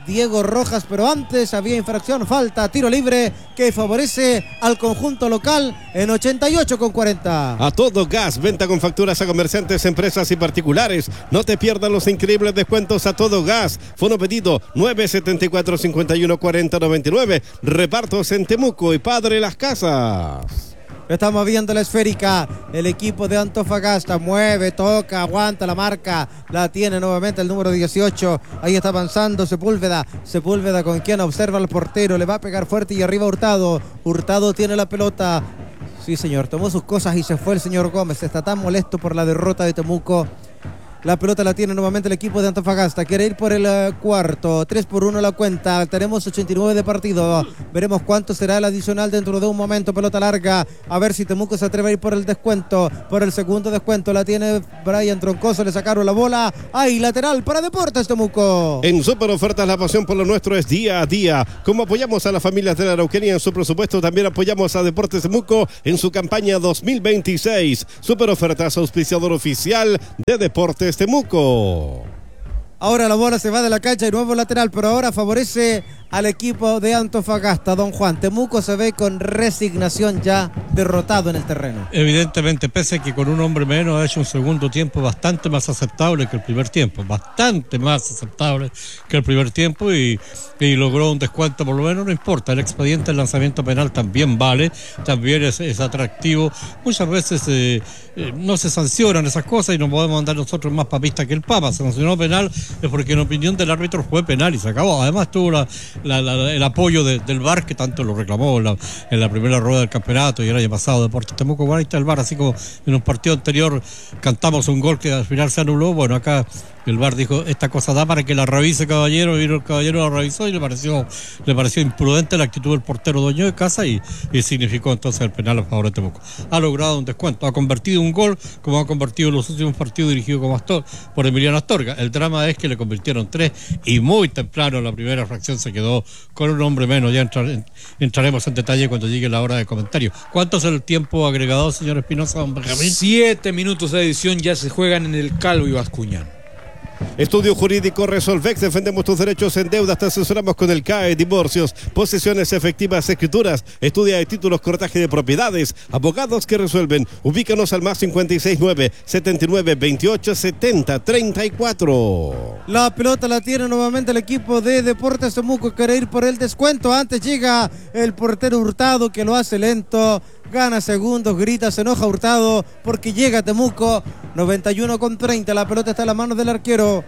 A: Diego Rojas, pero antes había infracción, falta, tiro libre que favorece al conjunto local en ochenta y ocho con cuarenta.
C: A todo gas, venta con facturas a comerciantes, empresas y particulares. No te pierdas los increíbles descuentos a todo gas. Fono pedido nueve siete cuatro, cinco uno, cuatro cero nueve nueve. Repartos en Temuco y Padre Las Casas.
A: Estamos viendo la esférica, el equipo de Antofagasta mueve, toca, aguanta la marca, la tiene nuevamente el número dieciocho, ahí está avanzando Sepúlveda, Sepúlveda con quien observa al portero, le va a pegar fuerte y arriba Hurtado, Hurtado tiene la pelota, sí señor, tomó sus cosas y se fue el señor Gómez, está tan molesto por la derrota de Temuco. La pelota la tiene nuevamente el equipo de Antofagasta. Quiere ir por el uh, cuarto. tres por uno la cuenta. Tenemos ochenta y nueve de partido. Veremos cuánto será el adicional dentro de un momento. Pelota larga. A ver si Temuco se atreve a ir por el descuento. Por el segundo descuento. La tiene Brian Troncoso. Le sacaron la bola. ¡Ay! Lateral para Deportes Temuco.
C: En Super Ofertas la pasión por lo nuestro es día a día. Como apoyamos a las familias de la Araucanía en su presupuesto, también apoyamos a Deportes Temuco en su campaña dos mil veintiséis. Super Ofertas, auspiciador oficial de Deportes Temuco.
A: Ahora la bola se va de la cancha y nuevo lateral, pero ahora favorece al equipo de Antofagasta. Don Juan, Temuco se ve con resignación ya derrotado en el terreno.
E: Evidentemente, pese a que con un hombre menos ha hecho un segundo tiempo bastante más aceptable que el primer tiempo, bastante más aceptable que el primer tiempo y, y logró un descuento por lo menos, no importa, el expediente del lanzamiento penal también vale, también es, es atractivo. Muchas veces eh, eh, no se sancionan esas cosas y no podemos andar nosotros más papistas que el Papa. Se sancionó penal es porque en opinión del árbitro fue penal y se acabó. Además tuvo la La, la, el apoyo de, del V A R, que tanto lo reclamó en la, en la primera rueda del campeonato y el año pasado Deportes Temuco. Bueno, ahí está el V A R, así como en un partido anterior cantamos un gol que al final se anuló. Bueno, acá el V A R dijo, esta cosa da para que la revise, caballero. Vino el caballero, la revisó y le pareció le pareció imprudente la actitud del portero dueño de casa y, y significó entonces el penal a favor de Temuco. Ha logrado un descuento, ha convertido un gol como ha convertido los últimos partidos dirigidos como Astor, por Emiliano Astorga. El drama es que le convirtieron tres y muy temprano en la primera fracción se quedó con un hombre menos. Ya entrar, entraremos en detalle cuando llegue la hora de comentario. ¿Cuánto es el tiempo agregado, señor Espinosa, don Benjamín?
D: Siete minutos de edición ya se juegan en el Calvo y Bascuñán.
C: Estudio Jurídico Resolvex, defendemos tus derechos en deudas, te asesoramos con el C A E, divorcios, posesiones efectivas, escrituras, estudia de títulos, cortaje de propiedades, abogados que resuelven. Ubícanos al más cincuenta y seis nueve, setenta y nueve, veintiocho, setenta, treinta y cuatro.
A: La pelota la tiene nuevamente el equipo de Deportes Temuco, quiere ir por el descuento. Antes llega el portero Hurtado, que lo hace lento. Gana segundos, grita, se enoja Hurtado porque llega Temuco. Noventa y uno con treinta, la pelota está en las manos del arquero.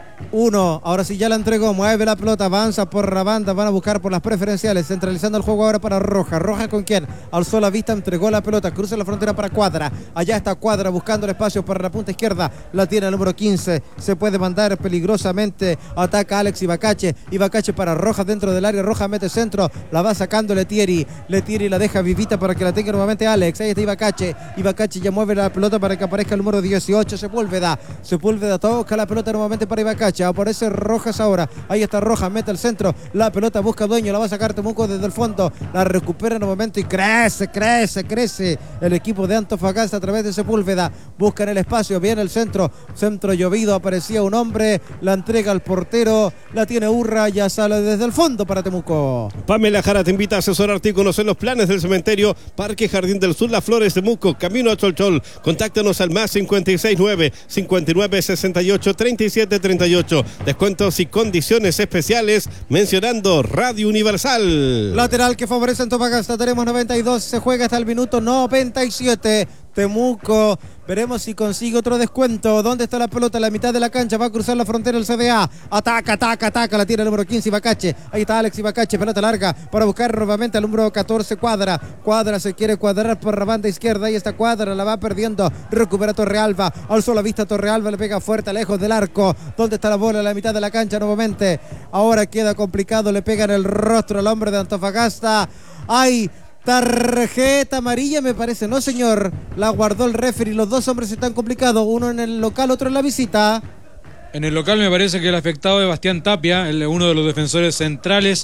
A: Uno, ahora sí ya la entregó, mueve la pelota, avanza por la banda, van a buscar por las preferenciales, centralizando el juego ahora para Roja. Roja con quién, alzó la vista, entregó la pelota, cruza la frontera para Cuadra. Allá está Cuadra buscando el espacio para la punta izquierda, la tiene el número quince, se puede mandar peligrosamente, ataca Alex Ibacache, Ibacache para Roja dentro del área, Roja mete centro, la va sacando Letieri, Letieri la deja vivita para que la tenga nuevamente Alex. Ahí está Ibacache, Ibacache ya mueve la pelota para que aparezca el número dieciocho, Sepúlveda, Sepúlveda toca la pelota nuevamente para Ibacache. Aparece Rojas ahora, ahí está Rojas, mete el centro, la pelota busca dueño, la va a sacar Temuco desde el fondo, la recupera nuevamente y crece, crece, crece el equipo de Antofagasta a través de Sepúlveda, buscan el espacio, viene el centro, centro llovido, aparecía un hombre, la entrega al portero, la tiene Urra, ya sale desde el fondo para Temuco.
C: Pamela Jara te invita a asesorarte y conocer los planes del cementerio Parque Jardín del Sur, Las Flores, Temuco, camino a Cholchol. Contáctanos al más cincuenta y seis nueve, cincuenta y nueve, sesenta y ocho, treinta y siete, treinta y ocho. Descuentos y condiciones especiales mencionando Radio Universal.
A: Lateral que favorece a Antofagasta, tenemos noventa y dos, se juega hasta el minuto noventa y siete. Temuco, veremos si consigue otro descuento. ¿Dónde está la pelota? La mitad de la cancha, va a cruzar la frontera el C D A. Ataca, ataca, ataca, la tiene el número quince Ibacache. Ahí está Alex Ibacache, pelota larga para buscar nuevamente al número catorce Cuadra. Cuadra se quiere cuadrar por la banda izquierda, ahí está Cuadra, la va perdiendo, recupera Torrealba, alzó la vista Torrealba, le pega fuerte lejos del arco. ¿Dónde está la bola? La mitad de la cancha nuevamente. Ahora queda complicado, le pega en el rostro al hombre de Antofagasta. ¡Ay! Tarjeta amarilla me parece, no señor, la guardó el referee, los dos hombres están complicados, uno en el local, otro en la visita.
D: En el local me parece que el afectado es Bastián Tapia, el, uno de los defensores centrales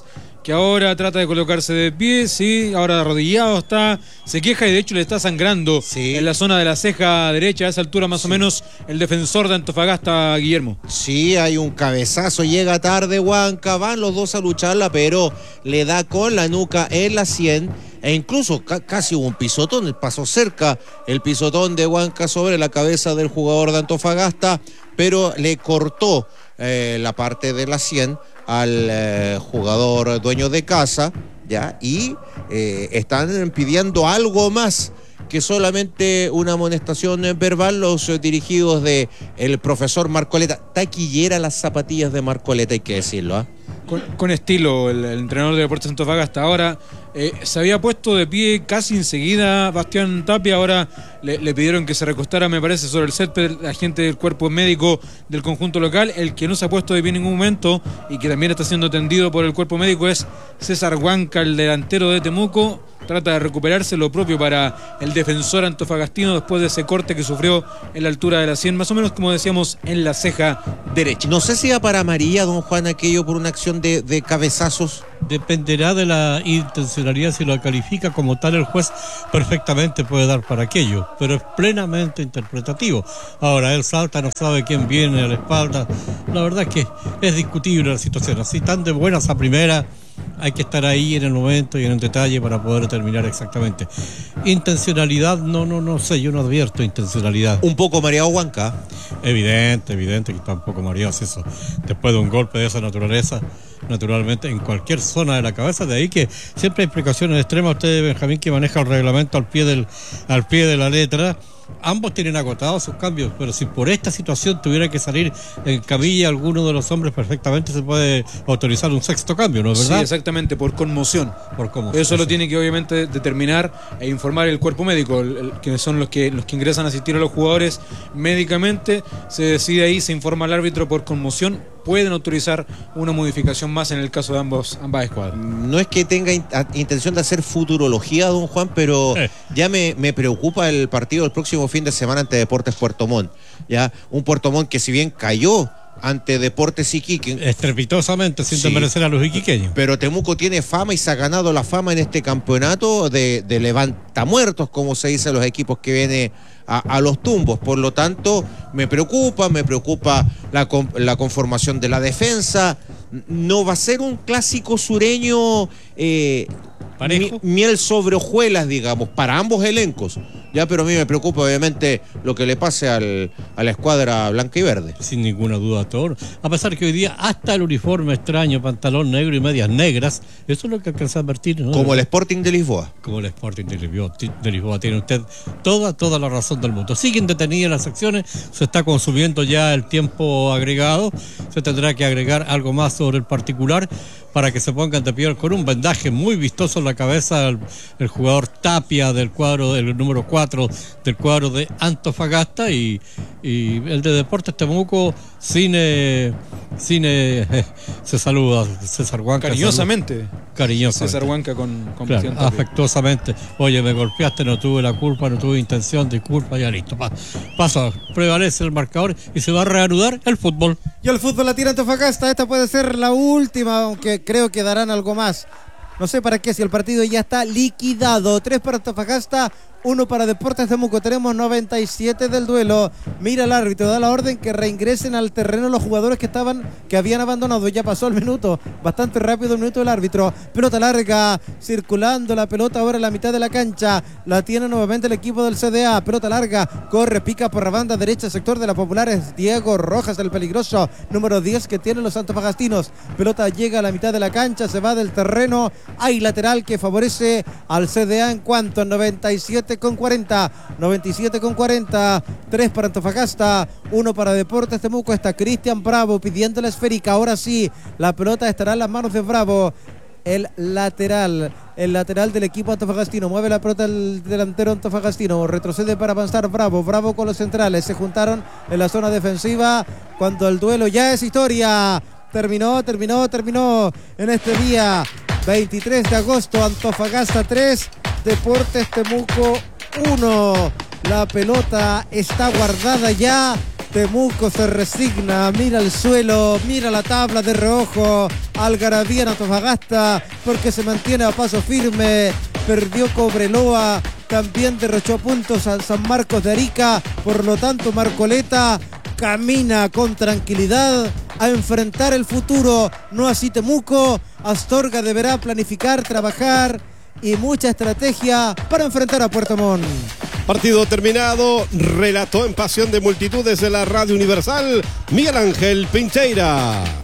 D: que ahora trata de colocarse de pie, sí, ahora arrodillado está, se queja y de hecho le está sangrando
B: sí.
D: en la zona de la ceja derecha, a esa altura más sí. o menos, el defensor de Antofagasta, Guillermo.
B: Sí, hay un cabezazo, llega tarde Huanca, van los dos a lucharla, pero le da con la nuca en la sien, e incluso ca- casi hubo un pisotón, pasó cerca el pisotón de Huanca sobre la cabeza del jugador de Antofagasta, pero le cortó eh, la parte de la sien al eh, jugador dueño de casa, ya, y eh, están pidiendo algo más que solamente una amonestación verbal, los eh, dirigidos de el profesor Marcoleta. Taquillera las zapatillas de Marcoleta, hay que decirlo, ¿ah? ¿eh?
D: Con, con estilo, el, el entrenador de Deportes Antofagasta. Ahora eh, se había puesto de pie casi enseguida Bastián Tapia, ahora le, le pidieron que se recostara, me parece, sobre el césped, la gente del cuerpo médico del conjunto local. El que no se ha puesto de pie en ningún momento y que también está siendo atendido por el cuerpo médico es César Huanca, el delantero de Temuco. Trata de recuperarse, lo propio para el defensor antofagastino después de ese corte que sufrió en la altura de la sien, más o menos como decíamos en la ceja derecha.
B: No sé si va para amarilla, don Juan, aquello por una acción de, de cabezazos.
E: Dependerá de la intencionalidad, si lo califica como tal el juez, perfectamente puede dar para aquello, pero es plenamente interpretativo. Ahora él salta, no sabe quién viene a la espalda, la verdad es que es discutible la situación, así tan de buenas a primera. Hay que estar ahí en el momento y en el detalle para poder determinar exactamente. Intencionalidad, no, no, no sé, yo no advierto intencionalidad.
B: Un poco mareado Huanca.
E: Evidente, evidente que está un poco mareado, es eso. Después de un golpe de esa naturaleza, naturalmente en cualquier zona de la cabeza, de ahí que siempre hay precauciones extremas. Usted, Benjamín, que maneja el reglamento al pie del, al pie de la letra. Ambos tienen agotados sus cambios, pero si por esta situación tuviera que salir en camilla alguno de los hombres, perfectamente se puede autorizar un sexto cambio, ¿no es verdad?
D: Sí, exactamente, por conmoción.
E: Por conmoción.
D: Eso lo tiene que obviamente determinar e informar el cuerpo médico, el, el, que son los que los que ingresan a asistir a los jugadores médicamente. Se decide ahí, se informa al árbitro por conmoción. Pueden autorizar una modificación más en el caso de ambos ambas escuadras.
B: No es que tenga in- intención de hacer futurología, don Juan, pero eh. ya me, me preocupa el partido del próximo fin de semana ante Deportes Puerto Montt. Ya, un Puerto Montt que si bien cayó ante Deportes Iquique
E: estrepitosamente, sin sí, desmerecer a los iquiqueños,
B: pero Temuco tiene fama y se ha ganado la fama en este campeonato de, de levantamuertos, como se dice a los equipos que vienen a, a los tumbos. Por lo tanto, me preocupa, me preocupa la, la conformación de la defensa. No va a ser un clásico sureño eh, mi, miel sobre hojuelas, digamos, para ambos elencos. Ya, pero a mí me preocupa obviamente lo que le pase al, a la escuadra blanca y verde.
E: Sin ninguna duda, Thor. A pesar que hoy día hasta el uniforme extraño, pantalón negro y medias negras, eso es lo que alcanza a advertir, ¿no?
B: Como el Sporting de Lisboa.
E: Como el Sporting de Lisboa, de Lisboa. Tiene usted toda, toda la razón del mundo. Siguen detenidas las acciones, se está consumiendo ya el tiempo agregado, se tendrá que agregar algo más sobre el particular para que se pongan de pie con un vendaje muy vistoso en la cabeza el, el jugador Tapia del cuadro, el número cuatro del cuadro de Antofagasta, y, y el de Deportes Temuco sin, eh, sin eh, se saluda César Huanca.
D: Cariñosamente.
E: Saluda, cariñosamente.
D: César Huanca con, con
E: claro, afectuosamente. Oye, me golpeaste, no tuve la culpa, no tuve intención, disculpa, ya listo. Pasa, prevalece el marcador y se va a reanudar el fútbol.
A: Y el fútbol la tira Antofagasta, esta puede ser la última, aunque creo que darán algo más. No sé para qué, si el partido ya está liquidado. Tres para Antofagasta, uno para Deportes Temuco. Tenemos noventa y siete del duelo. Mira el árbitro, da la orden que reingresen al terreno los jugadores que estaban, que habían abandonado. Ya pasó el minuto, bastante rápido el minuto del árbitro. Pelota larga, circulando la pelota ahora en la mitad de la cancha. La tiene nuevamente el equipo del C D A. Pelota larga, corre, pica por la banda derecha, sector de la Popular. Es Diego Rojas, el peligroso número diez que tienen los antofagastinos. Pelota llega a la mitad de la cancha, se va del terreno. Hay lateral que favorece al C D A en cuanto a noventa y siete con cuarenta, noventa y siete con cuarenta, tres para Antofagasta, uno para Deportes Temuco. Está Cristian Bravo pidiendo la esférica. Ahora sí, la pelota estará en las manos de Bravo. El lateral, el lateral del equipo antofagastino, mueve la pelota el delantero antofagastino, retrocede para avanzar Bravo, Bravo con los centrales, se juntaron en la zona defensiva cuando el duelo ya es historia. Terminó, terminó, terminó en este día veintitrés de agosto. Antofagasta tres, Deportes Temuco uno. La pelota está guardada ya Temuco se resigna, mira el suelo, mira la tabla de reojo. Algarabía en Antofagasta porque se mantiene a paso firme. Perdió Cobreloa, también derrochó puntos a San Marcos de Arica. Por lo tanto, Marcoleta camina con tranquilidad a enfrentar el futuro. No así Temuco. Astorga deberá planificar, trabajar y mucha estrategia para enfrentar a Puerto Montt.
C: Partido terminado, relató en Pasión de Multitudes de la Radio Universal Miguel Ángel Pincheira.